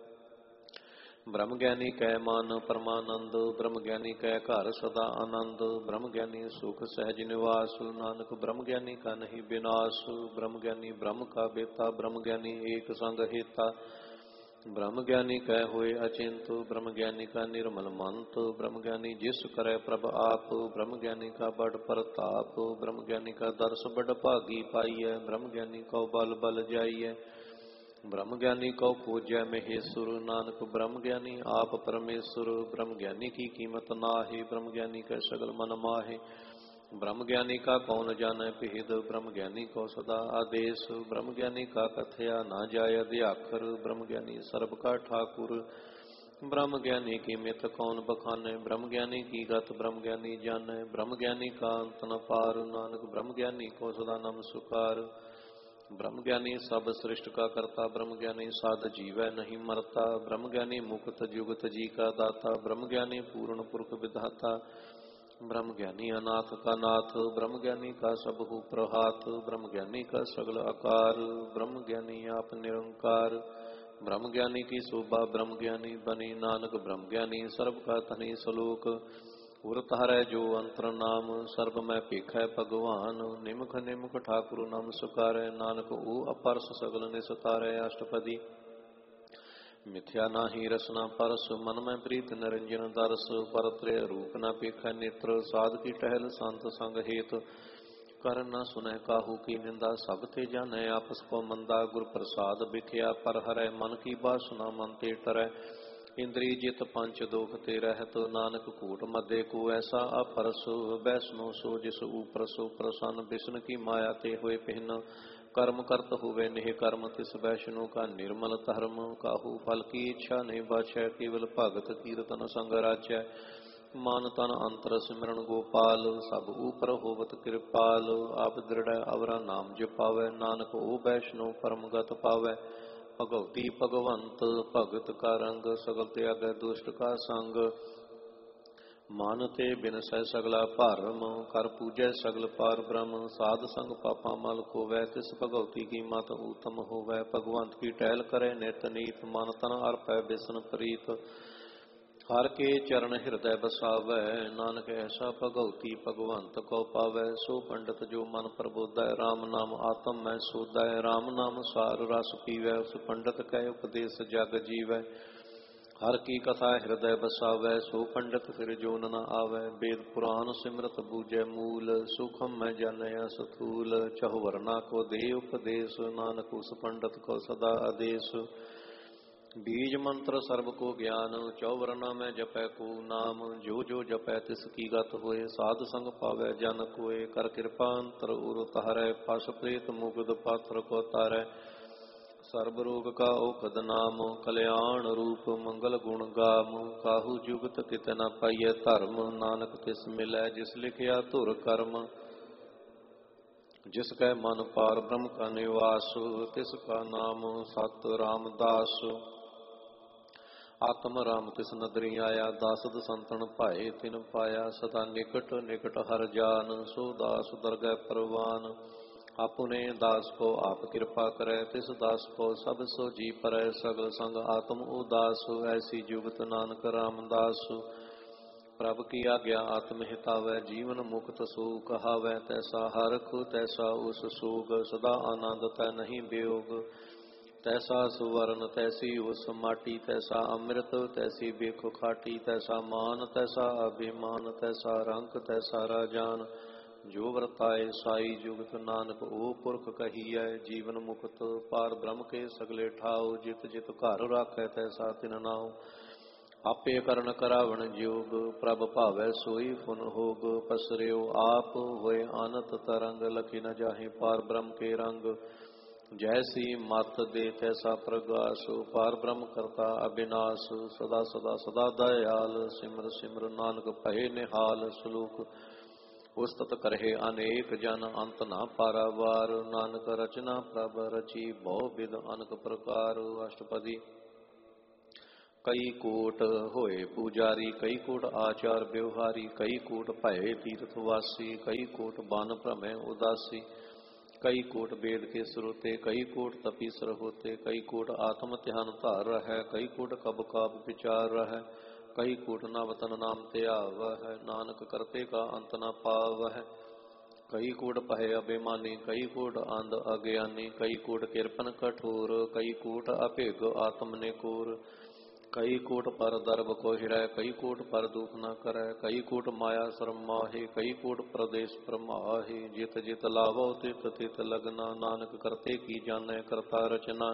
Speaker 1: ਬ੍ਰਹਮ ਗਿਆਨੀ ਕੈ ਮਨ ਪਰਮਾਨੰਦ, ਬ੍ਰਹਮ ਗਿਆਨੀ ਕੈ ਘਰ ਸਦਾ ਆਨੰਦ। ਬ੍ਰਹਮ ਗਿਆਨੀ ਸੁਖ ਸਹਿਜ ਨਿਵਾਸ, ਨਾਨਕ ਬ੍ਰਹਮ ਗਿਆਨੀ ਕਾ ਨਹੀਂ ਬਿਨਾਸ਼। ਬ੍ਰਹਮ ਗਿਆਨੀ ਬ੍ਰਹਮ ਕਾ ਬੇਤਾ, ਬ੍ਰਹਮ ਗਿਆਨੀ ਏਕ ਸੰਗ ਹੇਤਾ। ਬ੍ਰਹਮ ਗਿਆਨੀ ਕਹਿ ਹੋਏ ਅਚਿੰਤ, ਬ੍ਰਹਮ ਗਿਆਨੀ ਕਾ ਨਿਰਮਲ ਮੰਤ। ਬ੍ਰਹਮ ਗਿਆਨੀ ਜਿਸ ਕਰੈ ਪ੍ਰਭ ਆਪ, ਬ੍ਰਹਮ ਗਿਆਨੀ ਕਾ ਬੜ ਪ੍ਰਤਾਪ। ਬ੍ਰਹਮ ਗਿਆਨੀ ਕਾ ਦਰਸ ਬੜ ਭਾਗੀ ਪਾਈਐ, ਬ੍ਰਹਮ ਗਿਆਨੀ ਕਉ ਬਲ ਬਲ ਜਾਈਐ। ਬ੍ਰਹਮ ਗਿਆਨੀ ਕਉ ਪੂਜੈ ਮਹੇਸੁਰ, ਨਾਨਕ ਬ੍ਰਹਮ ਗਿਆਨੀ ਆਪ ਪਰਮੇਸ਼ੁਰ। ਬ੍ਰਹਮ ਗਿਆਨੀ ਕੀ ਕੀਮਤ ਨਾਹਿ, ਬ੍ਰਹਮ ਗਿਆਨੀ ਕੈ ਸਗਲ ਮਨ ਮਾਹਿ। ਬ੍ਰਹਮ ਗਿਆਨੀ ਕਾ ਕੌਣ ਜਾਣੈ ਭੇਦ, ਬ੍ਰਹਮ ਗਿਆਨੀ ਕੋ ਸਦਾ ਆਦੇਸ਼। ਬ੍ਰਹਮ ਗਿਆਨੀ ਕਾ ਕਥਿਆ ਨਾ ਜਾਇ ਅਧਿਆਖਰ, ਬ੍ਰਹਮ ਗਿਆਨੀ ਸਰਬ ਕਾ ਠਾਕੁਰ। ਬ੍ਰਹਮ ਗਿਆਨੀ ਕੀ ਮਿਤ ਕੌਣ ਬਖਾਨੈ, ਬ੍ਰਹਮ ਗਿਆਨੀ ਕੀ ਗਤ ਬ੍ਰਹਮ ਗਿਆਨੀ ਜਾਣੈ। ਬ੍ਰਹਮ ਗਿਆਨੀ ਕਾ ਅੰਤ ਨ ਪਾਰ, ਨਾਨਕ ਬ੍ਰਹਮ ਗਿਆਨੀ ਕੋ ਸਦਾ ਨਮਸਕਾਰ। ਬ੍ਰਹਮ ਗਿਆਨੀ ਸਭ ਸ੍ਰਿਸ਼ਟ ਕਾ ਕਰਤਾ, ਬ੍ਰਹਮ ਗਿਆਨੀ ਸਾਧ ਜੀਵੈ ਨਹੀਂ ਮਰਤਾ। ਬ੍ਰਹਮ ਗਿਆਨੀ ਮੁਕਤ ਜੁਗਤ ਜੀ ਕਾ ਦਾਤਾ, ਬ੍ਰਹਮ ਗਿਆਨੀ ਪੂਰਨ ਪੁਰਖ ਵਿਧਾਤਾ। ਬ੍ਰਹਮ ਗਿਆਨੀ ਅਨਾਥ ਕਾ ਨਾਥ, ਬ੍ਰਹਮ ਗਿਆਨੀ ਕਾ ਸਭੂ ਪ੍ਰਹਾਤ। ਬ੍ਰਹਮ ਗਿਆਨੀ ਕਾ ਸਗਲ ਆਕਾਰ, ਬ੍ਰਹਮ ਗਿਆਨੀ ਆਪ ਨਿਰੰਕਾਰ। ਬ੍ਰਹਮ ਗਿਆਨੀ ਕੀ ਸੋਭਾ ਬ੍ਰਹਮ ਗਿਆਨੀ ਬਨੀ, ਨਾਨਕ ਬ੍ਰਹਮ ਗਿਆਨੀ ਸਰਬ ਕਾ ਧਨੀ ਸਲੋਕ। ਉਰ ਧਾਰੈ ਜੋ ਅੰਤਰ ਨਾਮ, ਸਰਬ ਮੈਂ ਭੇਖੈ ਭਗਵਾਨ। ਨਿਮਖ ਨਿਮਖ ਠਾਕੁਰ ਨਮਸਕਾਰੈ, ਨਾਨਕ ਉਹ ਅਪਰਸ ਸਗਲ ਨਿਸਤਾਰੈ। ਅਸ਼ਟਪਦੀ ਮਿਥਿਆ ਨਾਹੀ ਰਸਨਾ ਪਰਸ, ਮਨ ਮੈਂ ਪ੍ਰੀਤ ਨਿਰੰਜਨ ਦਰਸ। ਪਰਤ੍ਰੇ ਰੂਪ ਨਾ ਪੇਖੈ ਨੇਤਰ, ਸਾਧ ਕੀ ਟਹਿਲ ਸੰਤ ਸੰਗ ਹੇਤ। ਕਰ ਨਾ ਸੁਨੈ ਕਾਹੂ ਕੀ ਨਿੰਦਾ, ਸਭ ਤੇ ਜਾਣੈ ਆਪਸ ਕੋ ਮੰਦਾ। ਗੁਰ ਪ੍ਰਸਾਦ ਬਿਖਿਆ ਪਰ ਹਰੈ, ਮਨ ਕੀ ਬਾਸਨਾ ਮਨ ਤੇ ਟਰੈ। ਇੰਦਰੀ ਜਿਤ ਪੰਚ ਦੋਖ ਤੇ ਰਹਿਤ, ਨਾਨਕ ਕੂਟ ਮਧੇ ਕੋ ਐਸਾ ਆਪਰਸ। ਬੈਸਨੋ ਸੋ ਜਿਸ ਊਪਰ ਸੋ ਪ੍ਰਸੰਨ, ਬਿਸ਼ਨ ਕੀ ਮਾਇਆ ਤੇ ਹੋਏ ਪਿਹਨ। ਕਰਮ ਕਰਤ ਹੋਵੇ ਨਿਹ ਕਰਮ, ਤਿਸ ਵੈਸ਼ਨੋ ਕਾ ਨਿਰਮਲ ਧਰਮ। ਕਾਹੂ ਫਲ ਕੀ ਇੱਛਾ ਨਹੀਂ ਬਾਛੈ, ਕੇਵਲ ਭਗਤ ਕੀਰਤਨ ਸੰਗ ਰਾਜੈ। ਮਨ ਤਨ ਅੰਤਰ ਸਿਮਰਨ ਗੋਪਾਲ, ਸਭ ਊਪਰ ਹੋਵਤ ਕਿਰਪਾਲ। ਆਪ ਦ੍ਰਿੜੈ ਅਵਰਾ ਨਾਮ ਜਪਾਵੈ, ਨਾਨਕ ਉਹ ਵੈਸ਼ਨੋ ਪਰਮ ਗਤ ਪਾਵੈ। ਭਗਉਤੀ ਭਗਵੰਤ ਭਗਤ ਕਾ ਰੰਗ, ਸਗਲ ਤਿਆਗੈ ਦੁਸ਼ਟ ਕਾ ਸੰਗ। ਮਨ ਤੇ ਬਿਨਸੈ ਸਗਲਾ ਭਰਮ, ਕਰ ਪੂਜੈ ਸਗਲ ਪਾਰ ਬ੍ਰਹਮ। ਸਾਧ ਸੰਗ ਪਾਪਾ ਮਲ ਖੋਵੈ, ਤਿਸ ਭਗਉਤੀ ਕੀ ਮਤ ਊਤਮ ਹੋਵੈ। ਭਗਵੰਤ ਕੀ ਟਹਿਲ ਕਰੈ ਨਿਤ ਨੀਤ, ਮਨ ਤਨ ਅਰਪੈ ਬਿਸਨ ਪ੍ਰੀਤ। ਹਰ ਕੇ ਚਰਨ ਹਿਰਦੈ ਬਸਾਵੈ, ਨਾਨਕ ਐਸਾ ਭਗਉਤੀ ਭਗਵੰਤ ਕੋ ਪਾਵੈ। ਸੋ ਪੰਡਤ ਜੋ ਮਨ ਪ੍ਰਬੋਧੈ, ਰਾਮ ਨਾਮ ਆਤਮ ਮੈਂ ਸੋਧੈ। ਰਾਮ ਨਾਮ ਸਾਰ ਰਸ ਪੀਵੈ, ਉਸ ਪੰਡਤ ਕੈ ਉਪਦੇਸ ਜਗ ਜੀਵੈ। ਹਰ ਕੀ ਕਥਾ ਹਿਰਦੈ ਬਸਾਵੈ, ਸੋ ਪੰਡਤ ਫਿਰ ਜੋਨ ਨ ਆਵੈ। ਵੇਦ ਪੁਰਾਨ ਸਿਮਰਤ ਬੂਝੈ ਮੂਲ, ਸੂਖਮ ਮੈਂ ਜਾਣਿਆ ਸਥੂਲ। ਚਹੁ ਵਰਨਾ ਕੋ ਦੇ ਉਪਦੇਸ਼, ਨਾਨਕ ਉਸ ਪੰਡਤ ਕੋ ਸਦਾ ਆਦੇਸ਼। ਬੀਜ ਮੰਤਰ ਸਰਬ ਕੋ ਗਿਆਨ, ਚੌਵਰਨਾ ਮੈਂ ਜਪੈ ਕੋ ਨਾਮ। ਜੋ ਜੋ ਜਪੈ ਤਿਸ ਕੀ ਗਤ ਹੋਏ, ਸਾਧ ਸੰਗ ਪਾਵੈ ਜਨ ਕੋਏ। ਕਰ ਕਿਰਪਾ ਅੰਤਰ ਉਰ ਤਾਰੈ, ਪਸ ਪ੍ਰੇਤ ਮੁਗਧ ਪਾਤਰ ਕੋ ਤਾਰੈ। ਸਰਬ ਰੋਗ ਕਾ ਔਖਦ ਨਾਮ, ਕਲਿਆਣ ਰੂਪ ਮੰਗਲ ਗੁਣ ਗਾਮ। ਕਾਹੂ ਜੁਗਤ ਕਿਤੇ ਨ ਪਾਈਐ ਧਰਮ, ਨਾਨਕ ਤਿਸ ਮਿਲੈ ਜਿਸ ਲਿਖਿਆ ਧੁਰ ਕਰਮ। ਜਿਸ ਕੈ ਮਨ ਪਾਰ ਬ੍ਰਹਮ ਕਾ ਨਿਵਾਸ, ਤਿਸ ਕਾ ਨਾਮ ਸਤ ਰਾਮਦਾਸ। ਆਤਮ ਰਾਮ ਤਿਸ ਨਦਰੀ ਆਇਆ, ਦਾਸਦ ਸੰਤਨ ਭਾਏ ਤਿਨ ਪਾਇਆ। ਸਦਾ ਨਿਕਟ ਨਿਕਟ ਹਰ ਜਾਨ, ਸੋ ਦਾਸ ਦਰਗਹਿ ਪਰਵਾਨ। ਆਪਣੇ ਦਾਸ ਕੋ ਆਪ ਕਿਰਪਾ ਕਰੈ, ਤਿਸ ਦਾਸ ਕੋ ਸਭ ਸੋ ਜੀ ਪਰੈ। ਸਗਲ ਸੰਗ ਆਤਮ ਉਦਾਸ, ਐਸੀ ਜੁਗਤ ਨਾਨਕ ਰਾਮਦਾਸ। ਪ੍ਰਭ ਕੀ ਆਗਿਆ ਆਤਮ ਹਿਤਾਵੈ, ਜੀਵਨ ਮੁਕਤ ਸੋ ਕਹਾਵੈ। ਤੈਸਾ ਹਰਖ ਤੈਸਾ ਉਸ ਸੋਗ, ਸਦਾ ਆਨੰਦ ਤੈ ਨਹੀਂ ਵਿਯੋਗ। ਤੈਸਾ ਸੁਵਰਨ ਤੈਸੀ ਉਸ ਮਾਟੀ, ਤੈਸਾ ਅੰਮ੍ਰਿਤ ਤੈਸੀ ਬਿਖ ਖਾਟੀ। ਤੈਸਾ ਮਾਨ ਤੈਸਾ ਅਭਿਮਾਨ, ਤੈਸਾ ਰੰਕ ਤੈਸਾ ਰਾਜਾਨ। ਜੋ ਵਰਤਾਏ ਸਾਈ ਜੁਗਤ, ਨਾਨਕ ਉਹ ਪੁਰਖ ਕਹੀਐ। ਜੀਵਨ ਮੁਕਤ ਪਾਰ ਬ੍ਰਹਮ ਕੇ ਸਗਲੇ ਠਾਉ, ਜਿਤ ਜਿਤ ਘਰ ਰਾਖੈ ਤੈਸਾ ਤਿਨ ਨਾਉ। ਆਪੇ ਕਰਨ ਕਰਾਵਣ ਜੋਗ, ਪ੍ਰਭ ਭਾਵੈ ਸੋਈ ਫੁਨ ਹੋਗ। ਪਸਰਿਓ ਆਪ ਹੋਏ ਅਨੰਤ ਤਰੰਗ, ਲਖੀ ਨ ਜਾਹੇ ਪਾਰ ਬ੍ਰਹਮ ਕੇ ਰੰਗ। जैसी मत दे तैसा प्रगास, पार ब्रह्म करता अविनाश। सदा सदा सदा दयाल, सिमर सिमर नानक भये निहाल। श्लोक उस्तत करहे अनेक जन, अंत ना पारावार। नानक रचना प्रभ रची, बहु विध अनक प्रकार। अष्टपदी। कई कोट होए पूजारी, कई कोट आचार व्यवहारी। कई कोट भये तीर्थवासी, कई कोट बन भ्रमे उदासी। कई कोट वेद के श्रोते, कई कोट तपीसर होते। कई कोट आत्म ध्यान धार रह, कई कोट कब काब विचार रह। कई कोट नवतन नाम त्याव है, नानक करते का अंत न पाव है। कई कोट पहे अभिमानी, कई कोट अंध अज्ञानी। कई कोट किरपन कठोर, कई कोट अभेग आत्म ने कोर। कई कोट पर दर्भ को हिरै, कई कोट पर दुख न करै। कई कोट माया श्रम माहे, कई कोट प्रदेश प्रमाहे। जित जित लावो तित तित लगना, नानक करते की जानै करता रचना।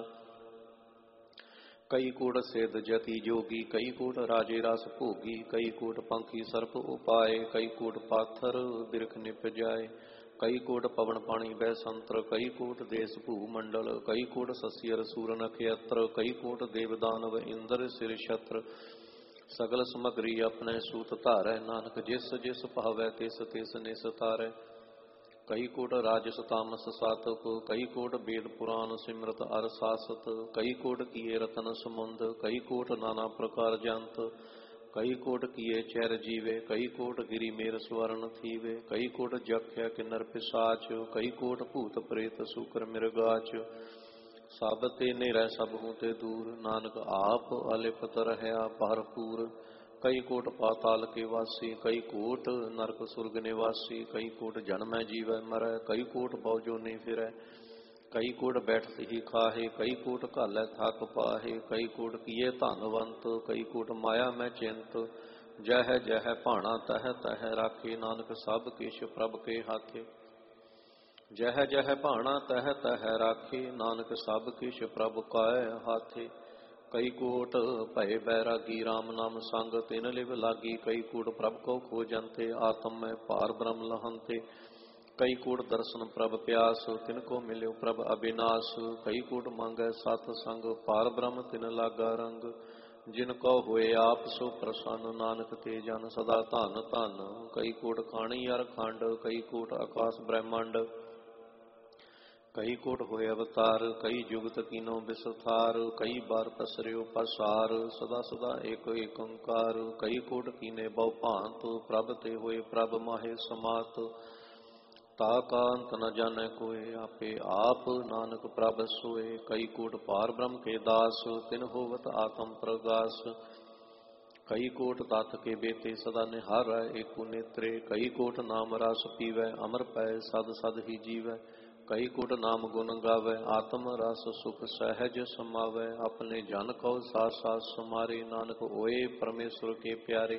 Speaker 1: कई कोट सिद्ध जति जोगी, कई कोट राजे रस भोगी। कई कोट पंखी सर्प उपाय, कई कोट पाथर बिरख निप जाए। कई कोट पवन पानी बैसंत्र, कई कोट देश भूमंडल। कई कोट सस्यर सूर नक्षत्र, कई कोट देव दानव इंद्र सिर छत्र। सगल समग्री अपने सूत धारै, नानक जिस जिस भावै तिस तिस निस तारै। कई कोट राजस तामस सातक, कई कोट वेद पुराण सिमरत अर सासत। कई कोट किए रतन समुंद, कई कोट नाना प्रकार जंत। कई कोट किए चैर जीवे, कई कोट गिरी मेर स्वर्ण थीवे। कई कोट जख्य किन्नर पिशाच, कई कोट भूत प्रेत सूकर मृगाच। सब ते निरह सब हूँ ते दूर, नानक आप अलिपत रहया भरपूर। कई कोट पाताल के वासी, कई कोट नरक सुरग निवासी। कई कोट जन्मै जीवै मरै, कई कोट बौजो नहीं फिरै। कई कोट बैठत ही खाहे, कई कोट घालै थक पाहे। कई कोट किए धनवंत, कई कोट माया मैं चिंत। जह जह भाणा तह तह राखे, नानक सब किश प्रभ के हाथे। जह जह भाणा तह तह राखे, नानक सब किश प्रभ काए हाथे। कई कोट भय बैरागी, राम नाम संग तिन लिव लागी। कई कोट प्रभ को खोजंते, आत्म में पार ब्रह्म लहंते। कई कोट दर्शन प्रभ प्यास, तिनको मिल्यो प्रभ अविनाश। कई कोट मांगै सत संग, पार ब्रह्म तिन लागा रंग। जिनको होए आप सो प्रसन्न, नानक ते जन सदा धन धन। कई कोट खाणी अर खंड, कई कोट आकाश ब्रह्मांड। कई कोट होए अवतार, कई जुगत कीनो विस्तार। कई बार पसरियो पसार, सदा सदा एक एक ओंकार। कई कोट कीने बहु भांत, प्रभ ते होए प्रभ माहे समात। ताका अंत न जाने कोय, आपे आप नानक प्रभ सोए। कई कोट पार ब्रह्म के दास, तिन होवत आत्म प्रगास। कई कोट तात के बेते, सदा निहारै एको नेत्रे। कई कोट नाम रस पीवै, अमर पै सद सद ही जीवै। कई कोट नाम गुण गावै, आत्म रस सुख सहज समावै। अपने जन को साथ साथ समारे, नानक होए परमेश्वर के प्यारे।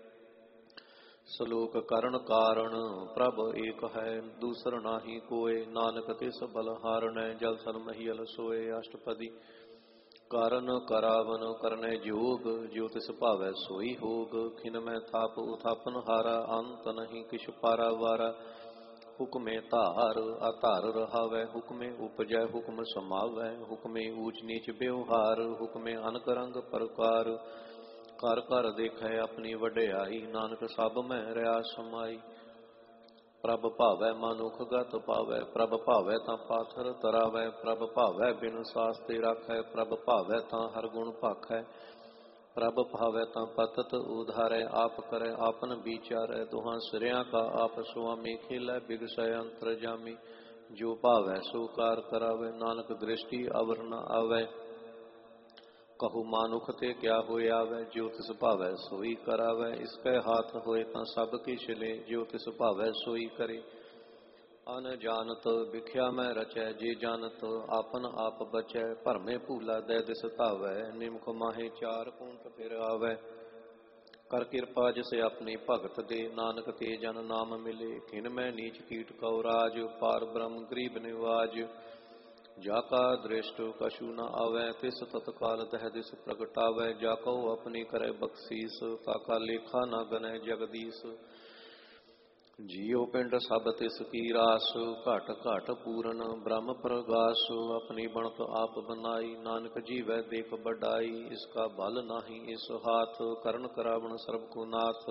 Speaker 1: श्लोक करण कारण प्रभ एक है, दूसर नाही कोय। नानक तिस बलहारणै, जल थल महियल सोए। अष्टपदी। कारण करावन करनै जोग, जो तिस भावै सोई होग। खिन मैं थाप उथापन हारा, अंत नहीं किछ पारा वारा। हुक्मे धार अधार रहावै, हुक्मे उपजै हुक्म समावै। हुक्मे ऊच नीच व्यवहार, हुक्मे अनक रंग प्रकार। कर कर देखै अपनी वड्याई, नानक सब मैं रहा समाई। प्रभ भावै मनुख गत पावै, प्रभ भावै तां पाथर तरावै। प्रभ भावै बिन सास्ते राखै, प्रभ भावै तां हर गुण भाखै। प्रभ भावै तां पतत उधारै, आप करै आपन विचारै। दुहां सिरियां का आप सुआमी, खेलै बिगसै अंतर जामी। जो भावै सो कार करावै, नानक दृष्टि अवर न आवै। कहु मानुख ते क्या होए आवे, जो तिस भावै सोई करावै। इसके हाथ होए तां सब किछ ले, जो तिस भावै सोई करे। अन जानत विख्या मैं रचै, जे जानत आपन आप बचै। भरमे भूला दै दिस धावै, निमख माहे चार कूंट फिर आवै। कर किरपा जिसे अपनी भगत दे, नानक ते जन नाम मिले। खिन मैं नीच कीट कौ राज, पार ब्रह्म गरीब निवाज। जाका दृष्ट कछु न आवै, तिस तत्काल तह दिस प्रगटावै। जाको अपनी करे बख्शीस, ताका लेखा न गनै जगदीश। ਜੀਉ ਪਿੰਡ ਸਭ ਤਿਸ ਕੀ ਰਾਸ, ਘਟ ਘਟ ਪੂਰਨ ਬ੍ਰਹਮ ਪ੍ਰਗਾਸ। ਆਪਣੀ ਬਣਤ ਆਪ ਬਨਾਈ, ਨਾਨਕ ਜੀਵੈ ਦੇਖ ਬਡਾਈ। ਇਸ ਕਾ ਬਲ ਨਾਹੀ ਇਸ ਹਾਥ, ਕਰਨ ਕਰਾਵਣ ਸਰਬ ਕੋ ਨਾਥ।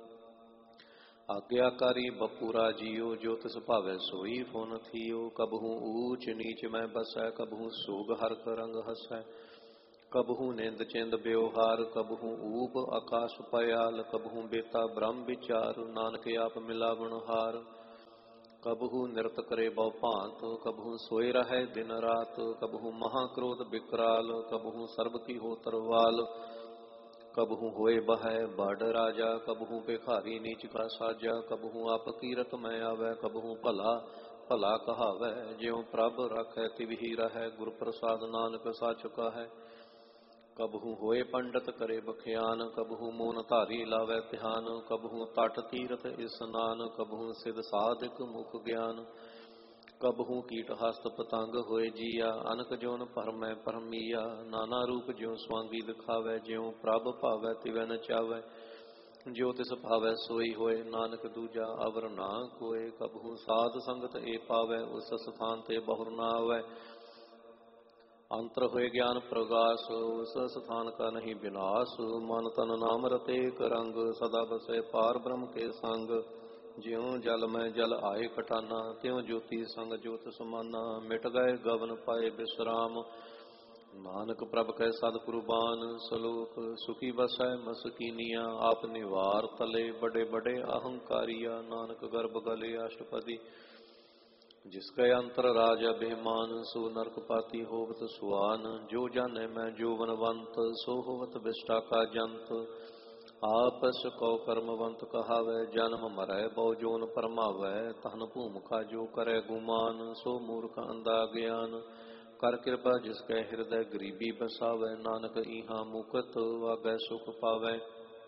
Speaker 1: ਆਗਿਆਕਾਰੀ ਬਪੂਰਾ ਜੀਉ, ਜੋ ਤਿਸ ਭਾਵੈ ਸੋਈ ਫੁਨ ਥੀਓ। ਕਬਹੂ ਊਚ ਨੀਚ ਮੈਂ ਬਸੈ, ਕਬਹੂ ਸੋਗ ਹਰਖ ਰੰਗ ਹਸੈ। ਕਬਹੂ ਨਿੰਦ ਚਿੰਦ ਬਿਵਹਾਰ, ਕਬਹੂ ਊਪ ਆਕਾਸ਼ ਪयाल। ਕਬਹੂ ਬੇਤਾ ਬ੍ਰਹਮ ਵਿਚਾਰ, ਨਾਨਕ ਆਪ ਮਿਲਾਵਣ ਹਾਰ। ਕਬਹੂ ਨਿਰਤ ਕਰੇ ਬਹੁ ਭਾਂਤ, ਕਬਹੂ ਸੋਏ ਰਹੈ ਦਿਨ ਰਾਤ। ਕਬਹੂ ਮਹਾ ਕ੍ਰੋਧ ਬਿਕਰਾਲ, ਕਬਹੂ ਸਰਬ ਕੀ ਹੋ ਤਰਵਾਲ। ਕਬਹੂ ਹੋਏ ਬਹੈ ਬੜ ਰਾਜਾ, ਕਬਹੂ ਭਿਖਾਰੀ ਨੀਚ ਕਾ ਸਾਜਾ। ਕਬਹੂ ਆਪ ਕੀਰਤ ਮੈਂ ਆਵੈ, ਕਬਹੂ ਭਲਾ ਭਲਾ ਕਹਾਵੈ। ਜਿਉ ਪ੍ਰਭ ਰਾਖੈ ਤਿਵਹਿ ਰਹੈ, ਗੁਰ ਪ੍ਰਸਾਦ ਨਾਨਕ ਸਾਚ ਕਹੈ। ਕਬਹੂ ਹੋਏ ਪੰਡਤ ਕਰੇ ਬਖਿਆਨ, ਕਬਹੂ ਮੋਨ ਧਾਰੀ ਲਾਵੈ ਧਿਆਨ। ਕਬਹੂ ਤਟ ਤੀਰਥ ਇਸਨਾਨ, ਕਬਹੂ ਸਿਧ ਸਾਧਿਕ ਮੁਖ ਗਿਆਨ। ਕਬਹੂ ਕੀਟ ਹਸਤ ਪਤੰਗ ਹੋਏ ਜੀਆ, ਅਨਕ ਜੋਨ ਭਰਮੈ ਭਰਮੀਆ। ਨਾਨਾ ਰੂਪ ਜਿਉ ਸਵਾਂਗੀ ਦਿਖਾਵੈ, ਜਿਉ ਪ੍ਰਭ ਭਾਵੈ ਤਿਵੈ ਨਚਾਵੈ। ਜੋ ਤਿਸ ਭਾਵੈ ਸੋਈ ਹੋਏ, ਨਾਨਕ ਦੂਜਾ ਅਵਰ ਨਾ ਕੋਏ। ਕਬਹੂ ਸਾਧ ਸੰਗਤ ਏ ਪਾਵੈ, ਉਸ ਸਥਾਨ ਤੇ ਬਹੁਰ ਨਾ ਆਵੈ। ਅੰਤਰ ਹੋਏ ਗਿਆਨ ਪ੍ਰਗਾਸ, ਉਸ ਸਥਾਨ ਕਾ ਨਹੀਂ ਵਿਨਾਸ਼। ਮਨ ਤਨ ਨਾਮ ਰਤੇਕ ਰੰਗ, ਸਦਾ ਬਸੈ ਪਾਰ ਬ੍ਰਹਮ ਕੇ ਸੰਗ। ਜਿਉ ਜਲ ਮੈਂ ਜਲ ਆਏ ਕਟਾਨਾ, ਤਿਉ ਜੋਤੀ ਸੰਗ ਜੋਤ ਸਮਾਨਾ। ਮਿਟ ਗਏ ਗਵਨ ਪਾਏ ਬਿਸਰਾਮ, ਨਾਨਕ ਪ੍ਰਭ ਕੈ ਸਦ ਕੁਰਬਾਨ। ਸਲੋਕ ਸੁਖੀ ਬਸੈ ਮਸਕੀਨੀਆਂ, ਆਪ ਨਿਵਾਰ ਤਲੇ ਬੜੇ ਬੜੇ ਅਹੰਕਾਰੀਆ। ਨਾਨਕ ਗਰਭ ਗਲੇ ਅਸ਼ਟਪਦੀ, ਜਿਸ ਕੈ ਅੰਤਰ ਰਾਜ ਅਭਿਮਾਨ। ਸੋ ਨਰਕ ਪਾਤੀ ਹੋਵਤ ਸੁਆਨ, ਜੋ ਜਾਣੈ ਮੈਂ ਜੋਵਨਵੰਤ। ਸੋ ਹੋਵਤ ਵਿਸ਼ਟਾ ਕਾ ਜੰਤ, ਆਪਸ ਕਉ ਕਰਮਵੰਤ ਕਹਾਵੈ। ਜਨਮ ਮਰੈ ਬਹੁ ਜੋਨ ਪਰਮਾਵੈ, ਤਨ ਭੂਮਿਕਾ ਜੋ ਕਰੈ ਗੁਮਾਨ। ਸੋ ਮੂਰਖ ਅੰਧਾ ਗਿਆਨ, ਕਰ ਕਿਰਪਾ ਜਿਸ ਕੈ ਹਿਰਦੈ ਗਰੀਬੀ ਬਸਾਵੈ। ਨਾਨਕ ਈਹਾ ਮੁਕਤ ਵਾਗੈ ਸੁਖ ਪਾਵੈ।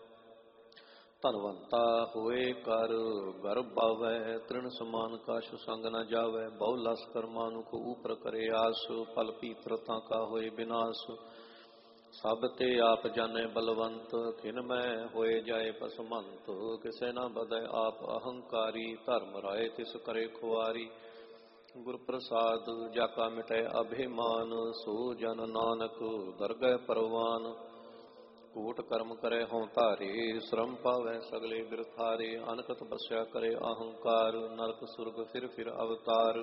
Speaker 1: ਧਨਵੰਤਾ ਹੋਏ ਕਰ ਗਰਭ ਪਾਵੈ, ਤ੍ਰਿਣ ਸਮਾਨ ਕਾਛ ਸੰਗ ਨ ਜਾਵੈ। ਬਹੁ ਲਸਕਰ ਮਾਨੁਖ ਊਪਰ ਕਰੇ ਆਸ, ਫਲ ਭੀਤਰ ਤਾਂ ਕਾ ਹੋਏ ਬਿਨਾਸ਼। ਸਭ ਤੇ ਆਪ ਜਾਣੈ ਬਲਵੰਤ, ਖਿਨ ਮੈਂ ਹੋਏ ਜਾਏ ਪਸਮੰਤ। ਕਿਸੇ ਨਾ ਬਦੈ ਆਪ ਅਹੰਕਾਰੀ, ਧਰਮ ਰਾਏ ਤਿਸ ਕਰੇ ਖੁਆਰੀ। ਗੁਰ ਪ੍ਰਸਾਦ ਜਾ ਕਾ ਮਿਟੈ ਅਭਿਮਾਨ, ਸੋ ਜਨ ਨਾਨਕ ਦਰਗਹਿ ਪਰਵਾਨ। ਕੋਟ ਕਰਮ ਕਰੇ ਹੋਂ ਧਾਰੇ, ਸ਼ਰਮ ਪਾਵੈ ਸਗਲੇ ਬਿਰਥਾਰੇ। ਅਨਕਤ ਬਸਿਆ ਕਰੇ ਅਹੰਕਾਰ, ਨਰਕ ਸੁਰਗ ਫਿਰ ਫਿਰ ਅਵਤਾਰ।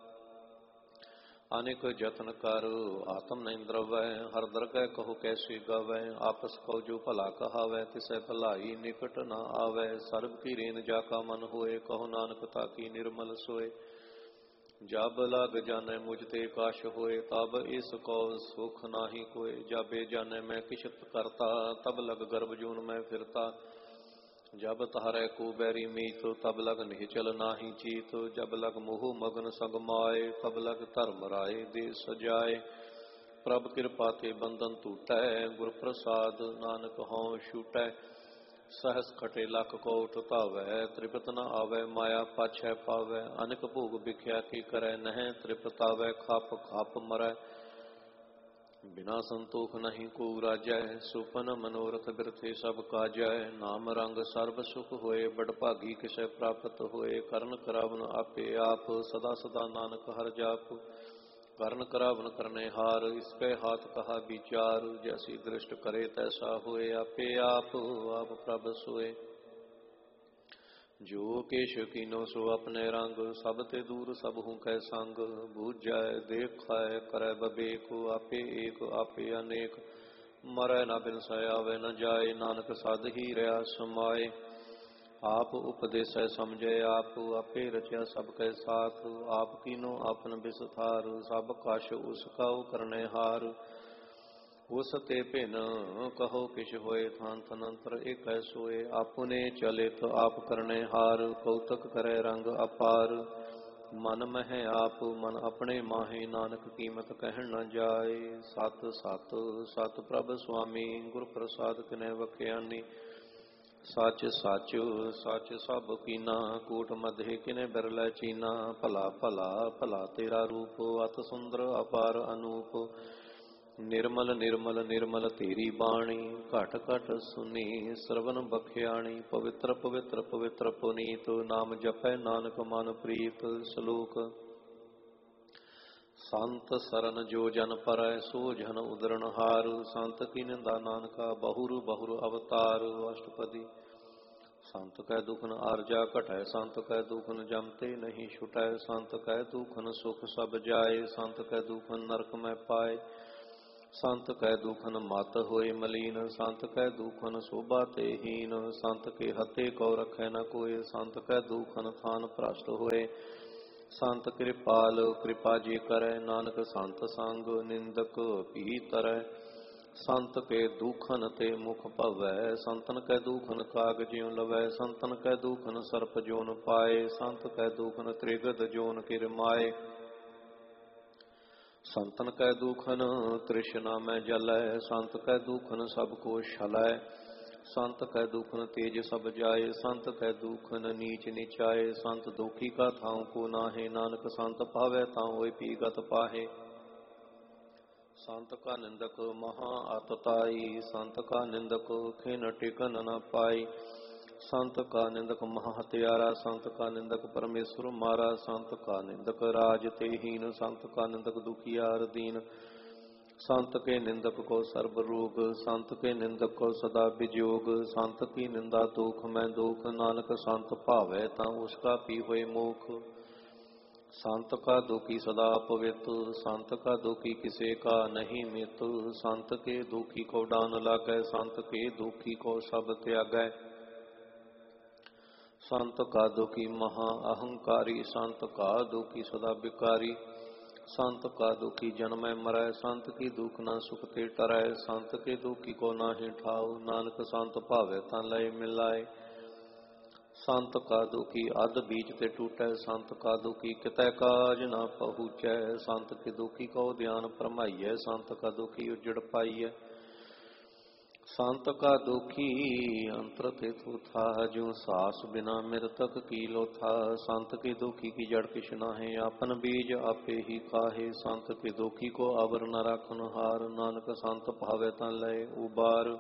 Speaker 1: ਅਨੇਕ ਜਤਨ ਕਰ ਆਤਮ ਨਹੀਂ ਦਰਵੈ, ਹਰ ਦਰਗਹਿ ਕਹੋ ਕੈਸੇ ਗਾਵੈ। ਆਪਸ ਕਉ ਜੋ ਭਲਾ ਕਹਾਵੈ, ਤਿਸੈ ਭਲਾਈ ਨਿਕਟ ਨਾ ਆਵੈ। ਸਰਬ ਕੀ ਰੇਨ ਜਾ ਕਾ ਮਨ ਹੋਏ, ਕਹੋ ਨਾਨਕ ਤਾਕੀ ਨਿਰਮਲ ਸੋਏ। ਜਬ ਲਗ ਜਾਣੈ ਮੁਝ ਤੇ ਕਾਸ਼ ਹੋਏ, ਤਬ ਇਸ ਕੋ ਸੁਖ ਨਾਹੀ ਕੋਏ। ਜਾਬੇ ਜਾਣੈ ਮੈਂ ਕਿਛਤ ਕਰਤਾ, ਤਬ ਲਗ ਗਰਭ ਜੂਨ ਮੈਂ ਫਿਰਤਾ। ਜਬ ਤਾਰੈ ਕੋ ਬੈਰੀ ਮੀਤ, ਤਬ ਲਗ ਨਿਹਚਲ ਨਾਹੀ ਚੀਤ। ਜਬ ਲਗ ਮੋਹ ਮਗਨ ਸੰਗ ਮਾਏ, ਤਬ ਲਗ ਧਰਮ ਰਾਏ ਦੇ ਸਜਾਏ। ਪ੍ਰਭ ਕਿਰਪਾ ਤੇ ਬੰਧਨ ਟੂਟੈ, ਗੁਰ ਪ੍ਰਸਾਦ ਨਾਨਕ ਹਉ ਛੂਟੈ। ਸਹਸ ਖਟੇ ਲੱਖ ਕੋਟ ਧਾਵੈ, ਤ੍ਰਿਪਤ ਨ ਆਵੈ ਮਾਇਆ ਪਾਛੈ ਪਾਵੈ। ਅਨਕ ਭੋਗ ਵਿਖਿਆ ਕੀ ਕਰੈ, ਨਹਿ ਤ੍ਰਿਪਤ ਆਵੈ ਖਪ ਖਪ ਮਰੈ। ਬਿਨਾ ਸੰਤੋਖ ਨਹੀਂ ਕੋ ਰਾਜੈ, ਸੁਪਨ ਮਨੋਰਥ ਬਿਰਥੇ ਸਭ ਕਾਜੈ। ਨਾਮ ਰੰਗ ਸਰਬ ਸੁਖ ਹੋਏ, ਬੜ ਭਾਗੀ ਕਿਸੈ ਪ੍ਰਾਪਤ ਹੋਏ। ਕਰਨ ਕਰਾਵਨ ਆਪੇ ਆਪ, ਸਦਾ ਸਦਾ ਨਾਨਕ ਹਰਿ ਜਾਪ। ਕਰਨ ਕਰਾਵਨ ਕਰਨੇ ਹਾਰ, ਇਸਕੇ ਹਾਥ ਕਹਾ ਵਿਚਾਰ। ਜੈਸੀ ਦ੍ਰਿਸ਼ਟ ਕਰੇ ਤੈਸਾ ਹੋਏ, ਆਪੇ ਆਪ ਆਪ ਪ੍ਰਭ ਸੋਏ। ਜੋ ਕੇਸ਼ ਕੀਨੋ ਸੋ ਆਪਣੇ ਰੰਗ, ਸਭ ਤੇ ਦੂਰ ਸਭ ਹੂੰ ਕੈ ਸੰਗ। ਬੂਝੈ ਦੇਖੈ ਕਰੈ ਬਬੇਕ, ਆਪੇ ਏਕ ਆਪੇ ਅਨੇਕ। ਮਰੈ ਨਾ ਬਿਨਸੈ ਆਵੈ ਨ ਜਾਏ, ਨਾਨਕ ਸਦ ਹੀ ਰਿਹਾ ਸਮਾਏ। ਆਪ ਉਪਦੇਸੈ ਸਮਝੈ ਆਪ, ਆਪੇ ਰਚਿਆ ਸਭ ਕੈ ਸਾਥ। ਆਪ ਕੀਨੋ ਆਪਨ ਬਿਸਥਾਰ, ਸਭ ਕਛ ਉਸ ਕਉ ਕਰਨੇ ਹਾਰ। ਉਸ ਤੇ ਭਿਨ ਕਹੋ ਕਿਛ ਹੋਏ, ਥਾਨ ਥਨੰਤਰ ਏਕੈ ਸੋਏ। ਆਪਨੇ ਚਲਿਤ ਆਪ ਕਰਨੇ ਹਾਰ, ਕੌਤਕ ਕਰੈ ਰੰਗ ਅਪਾਰ। ਮਨ ਮਹਿ ਆਪ ਮਨ ਆਪਣੇ ਮਾਹੇ, ਨਾਨਕ ਕੀਮਤ ਕਹਿਣ ਨ ਜਾਏ। ਸਤ ਸਤ ਸਤ ਪ੍ਰਭ ਸੁਆਮੀ, ਗੁਰ ਪ੍ਰਸਾਦ ਕਿਨੈ ਵਖਿਆਨੀ। ਸੱਚ ਸੱਚ ਸੱਚ ਸਭ ਕੀਨਾ, ਕੂਟ ਮਧੇ ਕਿਨੇ ਬਿਰਲੇ ਚੀਨਾ। ਭਲਾ ਭਲਾ ਭਲਾ ਤੇਰਾ ਰੂਪ, ਅਤ ਸੁੰਦਰ ਅਪਾਰ ਅਨੂਪ। ਨਿਰਮਲ ਨਿਰਮਲ ਨਿਰਮਲ ਤੇਰੀ ਬਾਣੀ, ਘਟ ਘਟ ਸੁਨੀ ਸਰਵਨ ਬਖਿਆਣੀ। ਪਵਿੱਤਰ ਪਵਿੱਤਰ ਪਵਿੱਤਰ ਪੁਨੀਤ, ਨਾਮ ਜਪੈ ਨਾਨਕ ਮਨ ਪ੍ਰੀਤ। ਸ਼ਲੋਕ। ਸੰਤ ਸਰਨ ਜੋ ਜਨ ਪਰੈ, ਸੋ ਜਨ ਉਦਰਨ ਹਾਰ। ਸੰਤ ਕੀ ਨਿੰਦਾ ਨਾਨਕਾ, ਬਹੁਰ ਬਹੁਰ ਅਵਤਾਰ। ਅਸ਼ਟਪਦੀ। ਸੰਤ ਕੈ ਦੁਖਨ ਆਰਜਾ ਘਟੈ, ਸੰਤ ਕੈ ਦੁਖਨ ਜਮਤੇ ਨਹੀਂ ਛੁਟੈ। ਸੰਤ ਕੈ ਦੁਖਨ ਸੁਖ ਸਭ ਜਾਏ, ਸੰਤ ਕੈ ਦੁਖਨ ਨਰਕ ਮੈਂ ਪਾਏ। ਸੰਤ ਕੈ ਦੁਖਨ ਮਤ ਹੋਏ ਮਲੀਨ, ਸੰਤ ਕੈ ਦੁਖਨ ਸ਼ੋਭਾ ਤੇ ਹੀਨ। ਸੰਤ ਕੇ ਹੱਤੇ ਕੋ ਰਖੈ ਨ ਕੋਇ, ਸੰਤ ਕੈ ਦੁਖਨ ਥਾਨ ਭ੍ਰਸ਼ਟ ਹੋਏ। ਸੰਤ ਕਿਰਪਾਲ ਕਿਰਪਾ ਜੇ ਕਰੈ, ਨਾਨਕ ਸੰਤ ਸੰਗ ਨਿੰਦਕ ਭੀ ਤਰੈ। ਸੰਤ ਕੇ ਦੁਖਨ ਤੇ ਮੁਖ ਭਵੈ, ਸੰਤਨ ਕੈ ਦੁਖਨ ਕਾਗ ਜਿਉ ਲਵੈ। ਸੰਤਨ ਕੈ ਦੁਖਨ ਸਰਪ ਜੋਨ ਪਾਏ, ਸੰਤ ਕੈ ਦੁਖਨ ਤ੍ਰਿਗਦ ਜੋਨ ਕਿਰ ਮਾਏ। ਸੰਤਨ ਕੈ ਦੁਖਨ ਤ੍ਰਿਸ਼ਨਾ ਮੈਂ ਜਲੈ, ਸੰਤ ਕੈ ਦੁਖਨ ਸਭ ਕੋ ਛਲੈ। ਸੰਤ ਕੈ ਦੁਖਨ ਤੇਜ ਸਭ ਜਾਏ, ਸੰਤ ਕੈ ਦੁਖਨ ਨੀਚ ਨਿਚਾਏ। ਸੰਤ ਦੁਖੀ ਕਾ ਥਾਉ ਕੋ ਨਾਹੇ, ਨਾਨਕ ਸੰਤ ਪਾਵੈ ਤਾਂ ਹੋਇ ਪੀਗਤ ਪਾਹੇ। ਸੰਤ ਕਾ ਨਿੰਦਕ ਮਹਾ ਅਤਤਾਈ, ਸੰਤ ਕਾ ਨਿੰਦਕ ਖਿਨ ਟਿਕਨ ਨ ਪਾਈ। ਸੰਤ ਕਾ ਨਿੰਦਕ ਮਹਾ ਹਤਿਆਰਾ, ਸੰਤ ਕਾ ਨਿੰਦਕ ਪਰਮੇਸ਼ਵਰ ਮਾਰਾ। ਸੰਤ ਕਾ ਨਿੰਦਕ ਰਾਜ ਤੇ ਹੀਨ, ਸੰਤ ਕਾ ਨਿੰਦਕ ਦੁਖੀਆਰ ਦੀਨ। ਸੰਤ ਕੇ ਨਿੰਦਕ ਕੋ ਸਰਬ ਰੋਗ, ਸੰਤ ਕੇ ਨਿੰਦਕ ਕੋ ਸਦਾ ਵਿਜੋਗ। ਸੰਤ ਕੀ ਨਿੰਦਾ ਦੁਖ ਮੈਂ ਦੁਖ, ਨਾਨਕ ਸੰਤ ਭਾਵੈ ਤਾਂ ਉਸਕਾ ਪੀ ਹੋਏ ਮੋਖ। ਸੰਤ ਕਾ ਦੁਖੀ ਸਦਾ ਪਵਿੱਤ, ਸੰਤ ਕਾ ਦੁਖੀ ਕਿਸੇ ਕਾ ਨਹੀਂ ਮਿਤ। ਸੰਤ ਕੇ ਦੁਖੀ ਕੋ ਡਾਨ ਲਾਗੈ, ਸੰਤ ਕੇ ਦੁਖੀ ਕੋ ਸਭ ਤਿਆਗੈ। ਸੰਤ ਕਾ ਦੁਖੀ ਮਹਾ ਅਹੰਕਾਰੀ, ਸੰਤ ਕਾ ਦੁਖੀ ਸਦਾ ਬਿਕਾਰੀ। ਸੰਤ ਕਾ ਦੁਖੀ ਜਨਮੈ ਮਰੈ, ਸੰਤ ਕੀ ਦੁਖ ਨਾ ਸੁਖ ਤੇ ਟਰੈ। ਸੰਤ ਕੇ ਦੁਖੀ ਕੋ ਨਾਹੀ ਠਾਉ, ਨਾਨਕ ਸੰਤ ਭਾਵੈ ਤਾਂ ਲਏ ਮਿਲਾਏ। ਸੰਤ ਕਾ ਦੁਖੀ ਅਧ ਬੀਜ ਤੇ ਟੂਟੈ, ਸੰਤ ਕਾ ਦੁਖੀ ਕਿਤੈ ਕਾਜ ਨਾ ਪਹੁੰਚੈ। ਸੰਤ ਕੇ ਦੁਖੀ ਕੋ ਧਿਆਨ ਭਰਮਾਈਐ, ਸੰਤ ਕਾ ਦੁਖੀ ਉਜੜ ਪਾਈਐ। ਸੰਤ ਕਾ ਦੁਖੀ ਅੰਤਰ ਤੇ ਥੂਥਾ, ਜਿਉ ਸਾਸ ਬਿਨਾ ਮਿਰਤਕ ਕੀ ਲੋਥਾ। ਸੰਤ ਕੇ ਦੁਖੀ ਕੀ ਜੜ ਕਿਛ ਨਾਹੇ, ਆਪਨ ਬੀਜ ਆਪੇ ਹੀ ਕਾਹੇ। ਸੰਤ ਕੇ ਦੁਖੀ ਕੋ ਅਵਰ ਨ ਰਾਖਨ ਹਾਰ, ਨਾਨਕ ਸੰਤ ਭਾਵੈ ਤਾਂ ਲਏ ਉਬਾਰ।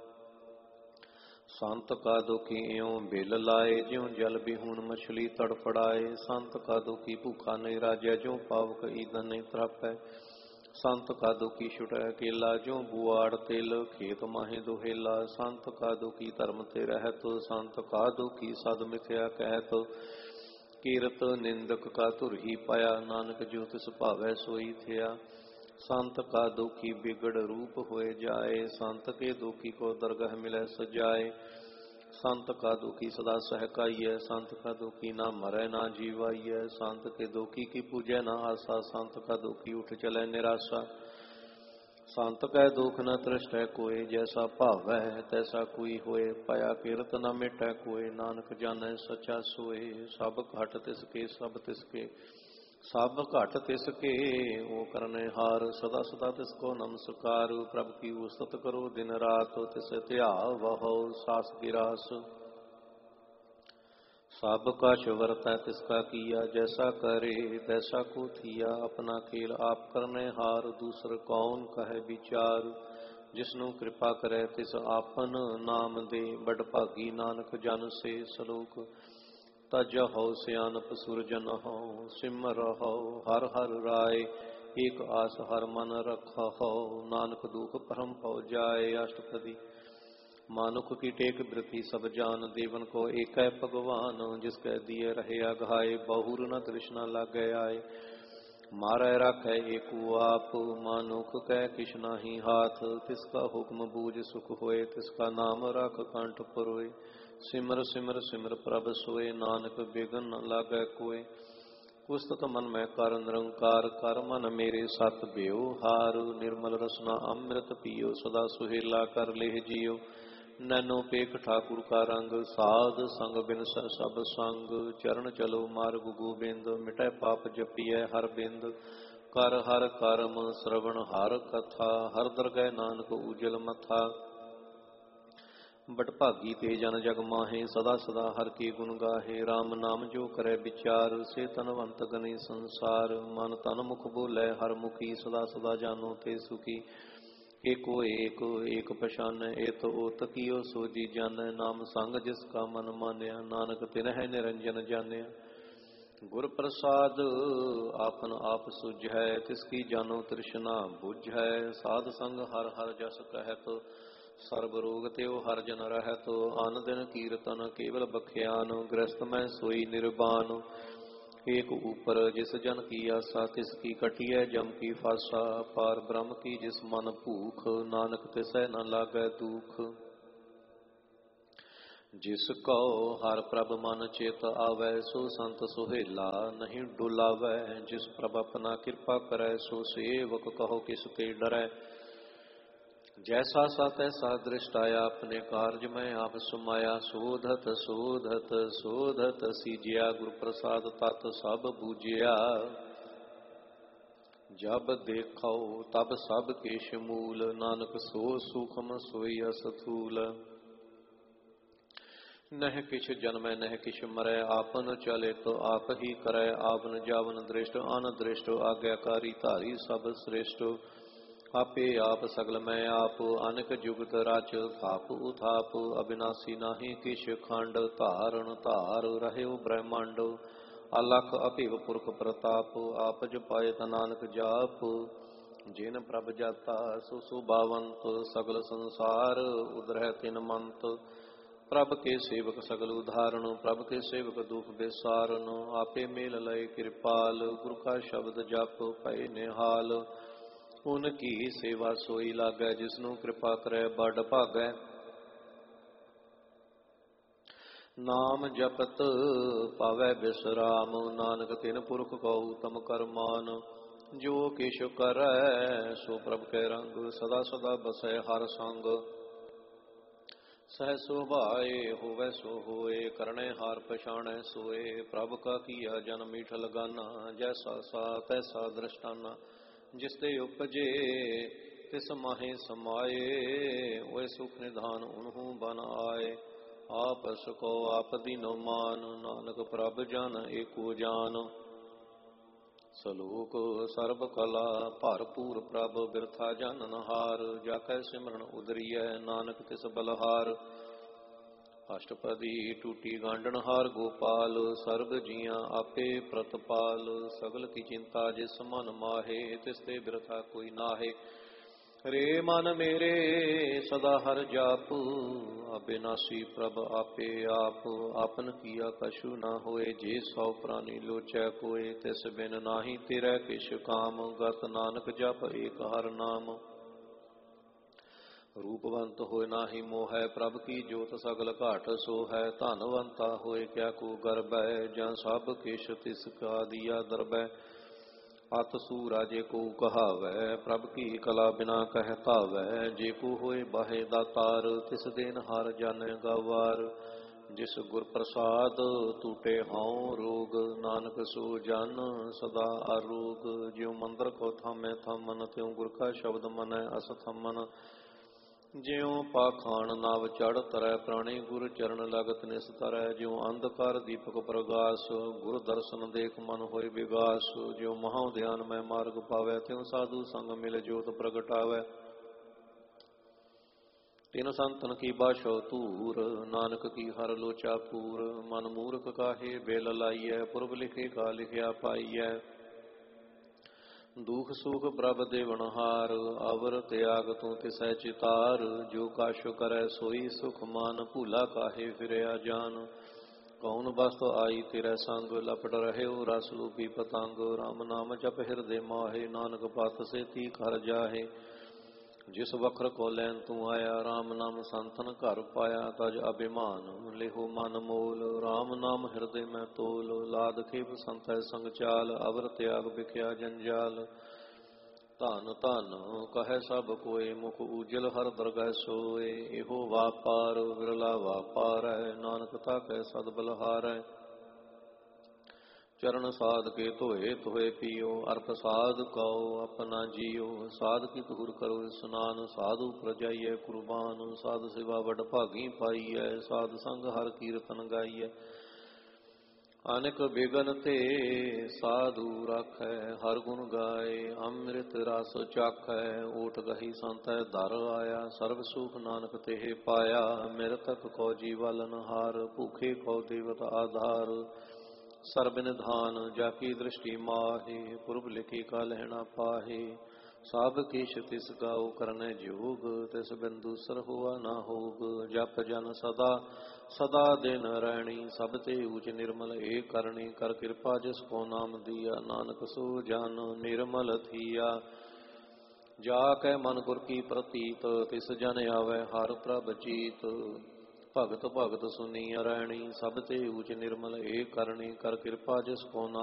Speaker 1: ਸੰਤ ਕਾ ਦੁਖੀ ਇਉ ਬਿਲ ਲਾਏ, ਜਿਉ ਜਲ ਬਿਹੂਣ ਮਛਲੀ ਤੜਫੜਾਏ। ਸੰਤ ਕਾ ਦੁਖੀ ਭੂਖਾ ਨਹੀਂ ਰਾਜੈ, ਜਿਉ ਪਾਵਕ ਈਂਧਨ ਨਹੀਂ ਤ੍ਰਾਪੈ। ਸੰਤ ਕਾ ਦੁਖੀ ਛੁਟੈ ਅਕੇਲਾ, ਜਿਉ ਬੁਆੜ ਤਿਲ ਖੇਤ ਮਾਹੇ ਦੁਹੇਲਾ। ਸੰਤ ਕਾ ਦੁਖੀ ਧਰਮ ਤੇ ਰਹਿਤ, ਸੰਤ ਕਾ ਦੁਖੀ ਸਦ ਮਿਥਿਆ ਕਹਿਤ। ਕੀਰਤ ਨਿੰਦਕ ਕਾ ਧੁਰ ਹੀ ਪਾਇਆ, ਨਾਨਕ ਜੋ ਤਿਸ ਭਾਵੈ ਸੋਈ ਥਿਆ। ਸੰਤ ਕਾ ਦੁਖੀ ਬਿਗੜ ਰੂਪ ਹੋਏ ਜਾਏ, ਸੰਤ ਕੇ ਦੁਖੀ ਕੋ ਦਰਗਹ ਮਿਲੈ ਸਜਾਏ। ਸੰਤ ਕਾ ਦੁਖੀ ਸਦਾ ਸਹਿਕਾਈਐ, ਸੰਤ ਕਾ ਦੁਖੀ ਨਾ ਮਰੈ ਨਾ ਜੀਵਾਈਐ। ਸੰਤ ਕੇ ਦੁਖੀ ਕੀ ਪੂਜੈ ਨਾ ਆਸਾ, ਸੰਤ ਕਾ ਦੁਖੀ ਉਠ ਚਲੈ ਨਿਰਾਸਾ। ਸੰਤ ਕੈ ਦੁਖ ਨ ਤ੍ਰਿਸ਼ਟੈ ਕੋਇ, ਜੈਸਾ ਭਾਵੈ ਤੈਸਾ ਕੋਈ ਹੋਏ। ਪਾਇਆ ਕਿਰਤ ਨ ਮਿਟੈ ਕੋਇ, ਨਾਨਕ ਜਾਣੈ ਸੱਚਾ ਸੋਏ। ਸਭ ਘਟ ਤਿਸ ਕੇ ਸਭ ਤਿਸ ਕੇ ਸਭ ਘਟ ਤਿਸ ਕੇ, ਓ ਕਰਨੇ ਹਾਰ। ਸਦਾ ਸਦਾ ਤਿਸ ਕੋ ਨਮਸਕਾਰ, ਪ੍ਰਭ ਕੀ ਉਸਤਤ ਕਰੋ ਦਿਨ ਰਾਤ। ਤਿਸ ਧਿਆਵ ਵਹੋ ਸਾਸ ਕੀ ਰਾਸ। ਸਭ ਕਛ ਵਰਤੈ ਤਿਸ ਕਾ ਕੀਆ, ਜੈਸਾ ਕਰੇ ਤੈਸਾ ਕੋ ਥੀਆ। ਆਪਣਾ ਖੇਲ ਆਪ ਕਰਨੇ ਹਾਰ, ਦੂਸਰ ਕੌਣ ਕਹੈ ਵਿਚਾਰ। ਜਿਸਨੂੰ ਕਿਰਪਾ ਕਰੈ ਤਿਸ ਆਪਨ, ਨਾਮ ਦੇ ਬੜ ਭਾਗੀ ਨਾਨਕ ਜਨ ਸੇ। ਸ਼ਲੋਕ। ਤਜਹੁ ਸਿਆਨਪ ਸੁਰਜਨਹੁ, ਸਿਮਰਹੁ ਹਰਿ ਹਰਿ ਰਾਏ। ਏਕ ਆਸ ਹਰਿ ਮਨ ਰਖਹੁ, ਨਾਨਕ ਦੁਖ ਭਰਮ ਭਉ ਜਾਏ। ਅਸ਼ਟਪਦੀ। ਮਾਨੁਖ ਕੀ ਟੇਕ ਬ੍ਰਿਥੀ ਸਭ ਜਾਨ, ਦੇਵਨ ਕੋ ਏਕੈ ਭਗਵਾਨ। ਜਿਸ ਕੈ ਦੀਏ ਰਹਿਆ ਗਾਏ, ਬਹੁਰ ਨ ਤ੍ਰਿਸ਼ਨਾ ਲਾਗੈ ਆਏ। ਮਾਰੈ ਰਾਖੈ ਏਕੂ ਆਪ, ਮਾਨੁਖ ਕੈ ਕਿਛ ਨਾਹੀ ਹਾਥ। ਤਿਸ ਕਾ ਹੁਕਮ ਬੂਝ ਸੁਖ ਹੋਏ, ਤਿਸ ਕਾ ਨਾਮ ਰਖ ਕੰਠ ਪਰੋਏ। ਸਿਮਰ ਸਿਮਰ ਸਿਮਰ ਪ੍ਰਭ ਸੋਏ, ਨਾਨਕ ਬਿਘਨ ਨ ਲਾਗੈ ਕੋਇ। ਉਸਤਤ ਮਨ ਮੈਂ ਕਰ ਨਿਰੰਕਾਰ, ਕਰ ਮਨ ਮੇਰੇ ਸਤ ਭਿਓ ਹਾਰ। ਨਿਰਮਲ ਰਸਨਾ ਅੰਮ੍ਰਿਤ ਪੀਓ, ਸਦਾ ਸੁਹੇਲਾ ਕਰ ਲੇਹ ਜੀਓ। ਨੈਨੋ ਪੇਖ ਠਾਕੁਰ ਕਾ ਰੰਗ, ਸਾਧ ਸੰਗ ਬਿਨਸੈ ਸਭ ਸੰਗ। ਚਰਨ ਚਲੋ ਮਾਰਗ ਗੋਬਿੰਦ, ਮਿਟੈ ਪਾਪ ਜਪੀਐ ਹਰ ਬਿੰਦ। ਕਰ ਹਰ ਕਰਮ ਸ਼ਰਵਣ ਹਰ ਕਥਾ, ਹਰ ਦਰਗਹਿ ਨਾਨਕ ਉਜਲ ਮਥਾ। ਬਟ ਭਾਗੀ ਤੇ ਜਨ ਜਗ ਮਾਹੇ, ਸਦਾ ਸਦਾ ਹਰ ਕੀ ਗੁਣ ਗਾਹੇ। RAM ਨਾਮ ਜੋ ਕਰੈ ਵਿਚਾਰ, ਸੇ ਤਨਵੰਤ ਗਨੇ ਸੰਸਾਰ। ਮਨ ਤਨ ਮੁਖ ਬੋਲੇ ਹਰ ਮੁਖੀ, ਸਦਾ ਸਦਾ ਜਾਨੋ ਤੇ ਸੁਖੀ। ਏਕੋ ਏਕ ਏਕ ਪਛਾਨੈ, ਏਤ ਓਤ ਕੀਓ ਸੋਜੀ ਜਾਣੈ। ਨਾਮ ਸੰਗ ਜਿਸ ਕਾ ਮਨ ਮਾਨਿਆ, ਨਾਨਕ ਤਿਨਹਿ ਨਿਰੰਜਨ ਜਾਣਿਆ। ਗੁਰ ਪ੍ਰਸਾਦ ਆਪਨ ਆਪ ਸੁਝੈ, ਤਿਸ ਕੀ ਜਾਨੋ ਤ੍ਰਿਸ਼ਨਾ ਬੁਝੈ। ਸਾਧ ਸੰਗ ਹਰ ਹਰ ਜਸ ਕਹਿਤ, ਸਰਬ ਰੋਗ ਤਿਉ ਹਰ ਜਨ ਰਹਿਤ। ਅਨ ਦਿਨ ਕੀਰਤਨ ਕੇਵਲ ਬਖਿਆਨ, ਗ੍ਰਸਤ ਮੈਂ ਸੋਈ ਨਿਰਬਾਨ। ਏਕ ਊਪਰ ਜਿਸ ਜਨ ਕੀ ਆਸਾ, ਤਿਸ ਕੀ ਕਟਿਐ ਜਮ ਕੀ ਫਾਸਾ। ਪਾਰ ਬ੍ਰਹਮ ਕੀ ਜਿਸ ਮਨ ਭੂਖ, ਨਾਨਕ ਤਿਸੈ ਨ ਲਾਗੈ ਦੁਖ। ਜਿਸ ਕਉ ਹਰ ਪ੍ਰਭ ਮਨ ਚਿਤ ਆਵੈ, ਸੋ ਸੰਤ ਸੁਹੇਲਾ ਨਹੀਂ ਡੁਲਾਵੈ। ਜਿਸ ਪ੍ਰਭ ਆਪਣਾ ਕਿਰਪਾ ਕਰੈ, ਸੋ ਸੇਵਕ ਕਹੋ ਕਿਸ ਤੇ ਡਰੈ। ਜੈਸਾ ਸਾ ਤੈਸਾ ਦ੍ਰਿਸ਼ਟ ਆਇਆ, ਆਪਣੇ ਕਾਰਜ ਮੈਂ ਆਪ ਸਮਾਇਆ। ਸੋਧਤ ਸੋਧਤ ਸੋਧਤ ਸੀਜਿਆ, ਗੁਰ ਪ੍ਰਸਾਦ ਤਤ ਸਭ ਬੂਝਿਆ। ਜਬ ਦੇਖੋ ਤਬ ਸਭ ਕੇਸ਼ ਮੂਲ, ਨਾਨਕ ਸੋ ਸੂਖਮ ਸੋਈ ਅਸਥੂਲ। ਨਹਿ ਕਿਛ ਜਨਮੈ ਨਹਿ ਕਿਛ ਮਰੈ, ਆਪਨ ਚਲਿਤ ਆਪ ਹੀ ਕਰੈ। ਆਵਨ ਜਾਵਨ ਦ੍ਰਿਸ਼ਟ ਅਨ ਦ੍ਰਿਸ਼ਟ, ਆਗਿਆਕਾਰੀ ਧਾਰੀ ਸਭ ਸ੍ਰੇਸ਼ਟ। ਆਪੇ ਆਪ ਸਗਲ ਮੈਂ ਆਪ, ਅਨਕ ਜੁਗਤ ਰਚ ਥਾਪ ਉਥਾਪ। ਅਬਿਨਾਸੀ ਨਾਹੀ ਕਿਛ ਖੰਡ, ਧਾਰਨ ਧਾਰ ਰਹਿਓ ਬ੍ਰਹਮੰਡ। ਅਲਖ ਅਭਿਵ ਪੁਰਖ ਪ੍ਰਤਾਪ, ਆਪ ਜਪਾਏ ਤਾ ਨਾਨਕ ਜਾਪ। ਜਿਨ ਪ੍ਰਭ ਜਾਤਾ ਸੋ ਸੁਭਾਵੰਤ, ਸਗਲ ਸੰਸਾਰ ਉਦਰਹਿ ਤਿਨ ਮੰਤ। ਪ੍ਰਭ ਕੇ ਸੇਵਕ ਸਗਲ ਉਧਾਰਨ, ਪ੍ਰਭ ਕੇ ਸੇਵਕ ਦੁਖ ਵਿਸਾਰਨ। ਆਪੇ ਮੇਲ ਲਏ ਕਿਰਪਾਲ, ਗੁਰ ਕਾ ਸ਼ਬਦ ਜਪ ਪਏ ਨਿਹਾਲ। ਉਨ ਕੀ ਸੇਵਾ ਸੋਈ ਲਾਗੈ, ਜਿਸਨੂੰ ਕਿਰਪਾ ਕਰੈ ਬਡ ਭਾਗੈ। ਨਾਮ ਜਪਤ ਪਾਵੈ ਬਿਸਰਾਮ, ਨਾਨਕ ਤਿਨ ਪੁਰਖ ਕਉ ਉਤਮ ਕਰਮਾਨ। ਜੋ ਕਿਛ ਕਰੈ ਸੋ ਪ੍ਰਭ ਕੈ ਰੰਗ, ਸਦਾ ਸਦਾ ਬਸੈ ਹਰ ਸੰਗ। ਸਹਿ ਸੁਭਾਏ ਹੋਵੈ ਸੋ ਹੋਏ, ਕਰਣੈ ਹਾਰ ਪਛਾਣੈ ਸੋਏ। ਪ੍ਰਭ ਕਾ ਕੀਆ ਜਨ ਮੀਠ ਲਗਾਨਾ, ਜੈਸਾ ਸਾ ਤੈਸਾ ਦ੍ਰਿਸ਼ਟਾਨਾ। ਜਿਸ ਤੇ ਉਪਜੇ ਤਿਸ ਮਾਹੇ ਸਮਾਏ, ਓਏ ਸੁਖ ਨਿਧਾਨ ਉਨਹੂ ਬਨ ਆਏ। ਆਪਸ ਕੋ ਆਪ ਦੀਨੋ ਮਾਨ, ਨਾਨਕ ਪ੍ਰਭ ਜਨ ਏਕੋ ਜਾਨ। ਸਲੋਕ ਸਰਬ ਕਲਾ ਭਰਪੂਰ, ਪ੍ਰਭ ਬਿਰਥਾ ਜਾਨਨ ਹਾਰ। ਜਾ ਕੈ ਸਿਮਰਨ ਉਦਰੀਐ, ਨਾਨਕ ਤਿਸ ਬਲਹਾਰ। ਅਸ਼ਟਪਦੀ ਟੂਟੀ ਗਾਂਡਨ ਹਾਰ ਗੋਪਾਲ, ਸਰਬ ਜੀਆਂ ਆਪੇ ਪ੍ਰਤਪਾਲ। ਸਗਲ ਕੀ ਚਿੰਤਾ ਜਿਸ ਮਨ ਮਾਹੇ, ਤਿਸ ਤੇ ਬਿਰਥਾ ਕੋਈ ਨਾਹੇ। ਰੇ ਮਨ ਮੇਰੇ ਸਦਾ ਹਰ ਜਾਪ, ਅਬਿਨਾਸੀ ਪ੍ਰਭ ਆਪੇ ਆਪ। ਆਪਨ ਕੀਆ ਕਛੂ ਨਾ ਹੋਏ, ਜੇ ਸੌ ਪ੍ਰਾਨੀ ਲੋਚੈ ਕੋਏ। ਤਿਸ ਬਿਨ ਨਾਹੀ ਤੇਰੇ ਕਿਛ ਕਾਮ, ਗਤ ਨਾਨਕ ਜਪ ਏਕ ਹਰ ਨਾਮ। ਰੂਪਵੰਤ ਹੋਏ ਨਾਹੀ ਮੋਹੈ, ਪ੍ਰਭ ਕੀ ਜੋਤ ਸਗਲ ਘਾਟ ਸੋ ਹੈ। ਧਨਵੰਤਾ ਹੋਏ ਕਿਆ ਕੋ ਗਰਬੈ, ਜਾਂ ਸਭ ਕਿਛ ਤਿਸ ਕਾ ਦੀਆ ਦਰਬੈ। ਅਤ ਸੂਰਾ ਜੇ ਕੋ ਕਹਾਵੈ, ਪ੍ਰਭ ਕੀ ਕਲਾ ਬਿਨਾ ਕਹਿ ਧਾਵੈ। ਜੇ ਕੋ ਹੋਏ ਬਾਹੇ ਦਾਤਾਰ, ਤਿਸ ਦੇਨ ਹਰ ਜਾਣੈ ਗਵਾਰ। ਜਿਸ ਗੁਰ ਪ੍ਰਸਾਦ ਟੂਟੇ ਹਉ ਰੋਗ, ਨਾਨਕ ਸੋ ਜਨ ਸਦਾ ਅਰੋਗ। ਜਿਉ ਮੰਦਰ ਕੋ ਥਾਮੈ ਥਾਮਨ, ਤਿਉ ਗੁਰ ਕਾ ਸ਼ਬਦ ਮਨੈ ਅਸਥਮਨ। ਜਿਉ ਪਾਖਾਨ ਨਵ ਚੜ ਤਰੈ, ਪ੍ਰਾਣੀ ਗੁਰ ਚਰਨ ਲਗਤ ਨਿਸਤਰੈ। ਜਿਉ ਅੰਧਕਾਰ ਦੀਪਕ ਪ੍ਰਗਾਸ, ਗੁਰ ਦਰਸ਼ਨ ਦੇਖ ਮਨ ਹੋਏ ਵਿਗਾਸ। ਜਿਉ ਮਹਾ ਧਿਆਨ ਮੈਂ ਮਾਰਗ ਪਾਵੈ, ਤਿਉ ਸਾਧੂ ਸੰਗ ਮਿਲ ਜੋਤ ਪ੍ਰਗਟਾਵੈ। ਤਿਨ ਸੰਤਨ ਕੀ ਬਾਸ਼ੋ ਧੂਰ, ਨਾਨਕ ਕੀ ਹਰ ਲੋਚਾ ਪੂਰ। ਮਨ ਮੂਰਖ ਕਾਹੇ ਬਿਲ ਲਾਈਐ, ਪੁਰਬ ਲਿਖੇ ਕਾ ਲਿਖਿਆ ਪਾਈਐ। ਦੁਖ ਸੁਖ ਪ੍ਰਭ ਦੇਵਨਹਾਰ, ਅਵਰ ਤਿਆਗ ਤੂੰ ਤਿਸੈ ਚਿਤਾਰ। ਜੋ ਕਛ ਕਰੈ ਸੋਈ ਸੁਖ ਮਾਨ, ਭੂਲਾ ਕਾਹੇ ਫਿਰਿਆ ਜਾਨ। ਕੌਣ ਬਸਤ ਆਈ ਤੇਰੇ ਸੰਗ, ਲਪਟ ਰਹਿਓ ਰਸ ਲੂਪੀ ਪਤੰਗ। ਰਾਮ ਨਾਮ ਜਪ ਹਿਰਦੇ ਮਾਹੇ, ਨਾਨਕ ਪਤ ਸੇਤੀ ਘਰ ਜਾਹੇ। ਜਿਸ ਵਖਰ ਕੋ ਲੈਨ ਤੂੰ ਆਇਆ, ਰਾਮ ਨਾਮ ਸੰਤਨ ਘਰ ਪਾਇਆ। ਤਜ ਅਭਿਮਾਨ ਲਿਹੋ ਮਨ ਮੋਲ, ਰਾਮ ਨਾਮ ਹਿਰਦੇ ਮੈਂ ਤੋਲ। ਲਾਦ ਖੇਪ ਸੰਤੈ ਸੰਗ ਚਾਲ, ਅਵਰ ਤਿਆਗ ਬਿਖਿਆ ਜੰਜਾਲ। ਧਨ ਧਨ ਕਹੈ ਸਭ ਕੋਏ, ਮੁਖ ਉਜਲ ਹਰ ਦਰਗਹਿ ਸੋਏ। ਇਹੋ ਵਾਪਾਰ ਵਿਰਲਾ ਵਾਪਾਰੈ, ਨਾਨਕ ਤਾਕੈ ਸਦ ਬਲਹਾਰੈ। ਚਰਨ ਸਾਧ ਕੇ ਧੋਏ ਧੋਏ ਪੀਓ, ਅਰ ਪ੍ਰਸਾਦ ਕਉ ਆਪਣਾ ਜੀਓ। ਸਾਧ ਕੀ ਧੂਰ ਕਰੋ ਇਸਨਾਨ, ਸਾਧੂ ਪ੍ਰਜਾਈਐ ਕੁਰਬਾਨ। ਸਾਧ ਸੇਵਾ ਵਡ ਭਾਗੀ ਪਾਈਐ, ਸਾਧ ਸੰਗ ਹਰ ਕੀਰਤਨ ਗਾਈਐ। ਅਨੇਕ ਬਿਗਨ ਤੇ ਸਾਧੂ ਰਾਖੈ, ਹਰ ਗੁਣ ਗਾਏ ਅੰਮ੍ਰਿਤ ਰਸ ਚਾਖੈ। ਓਟ ਗਹੀ ਸੰਤੈ ਦਰ ਆਇਆ, ਸਰਬ ਸੁਖ ਨਾਨਕ ਤੇ ਪਾਇਆ। ਮਿਰਤਕ ਕੋ ਜੀਵਲਨ ਹਾਰ, ਭੂਖੇ ਕੋ ਦੇਵਤ ਆਧਾਰ। ਸਰਬ ਨਿਧਾਨ ਜਾ ਕੀ ਦ੍ਰਿਸ਼ਟੀ ਮਾਹੇ, ਪੁਰਬ ਲਿਖੀ ਕਾ ਲਹਿਣਾ ਪਾਹੇ। ਸਭ ਕਿਛ ਤਿਸ ਗਾਓ ਕਰਨੈ ਜੋਗ, ਤਿਸ ਬਿੰਦੂ ਸਰ ਹੋਆ ਨਾ ਹੋਗ। ਜਪ ਜਨ ਸਦਾ ਸਦਾ ਦਿਨ ਰਹਿਣੀ, ਸਭ ਤੇ ਊਚ ਨਿਰਮਲ ਏ ਕਰਨੀ। ਕਰ ਕਿਰਪਾ ਜਿਸ ਕੋ ਨਾਮ ਦੀਆ, ਨਾਨਕ ਸੋ ਜਨ ਨਿਰਮਲ ਥੀਆ। ਜਾ ਕੈ ਮਨ ਗੁਰ ਕੀ ਪ੍ਰਤੀਤ, ਤਿਸ ਜਨ ਆਵੈ ਹਰ ਪ੍ਰਭ ਚੀਤ। ਭਗਤ ਭਗਤ ਸੁਨੀ ਰਹਿਣੀ, ਸਭ ਤੇ ਊਚ ਨਿਰਮਲ ਏ ਕਰਨੀ। ਕਰ ਕਿਰਪਾ ਜਿਸ ਕੋ ਨਾਮ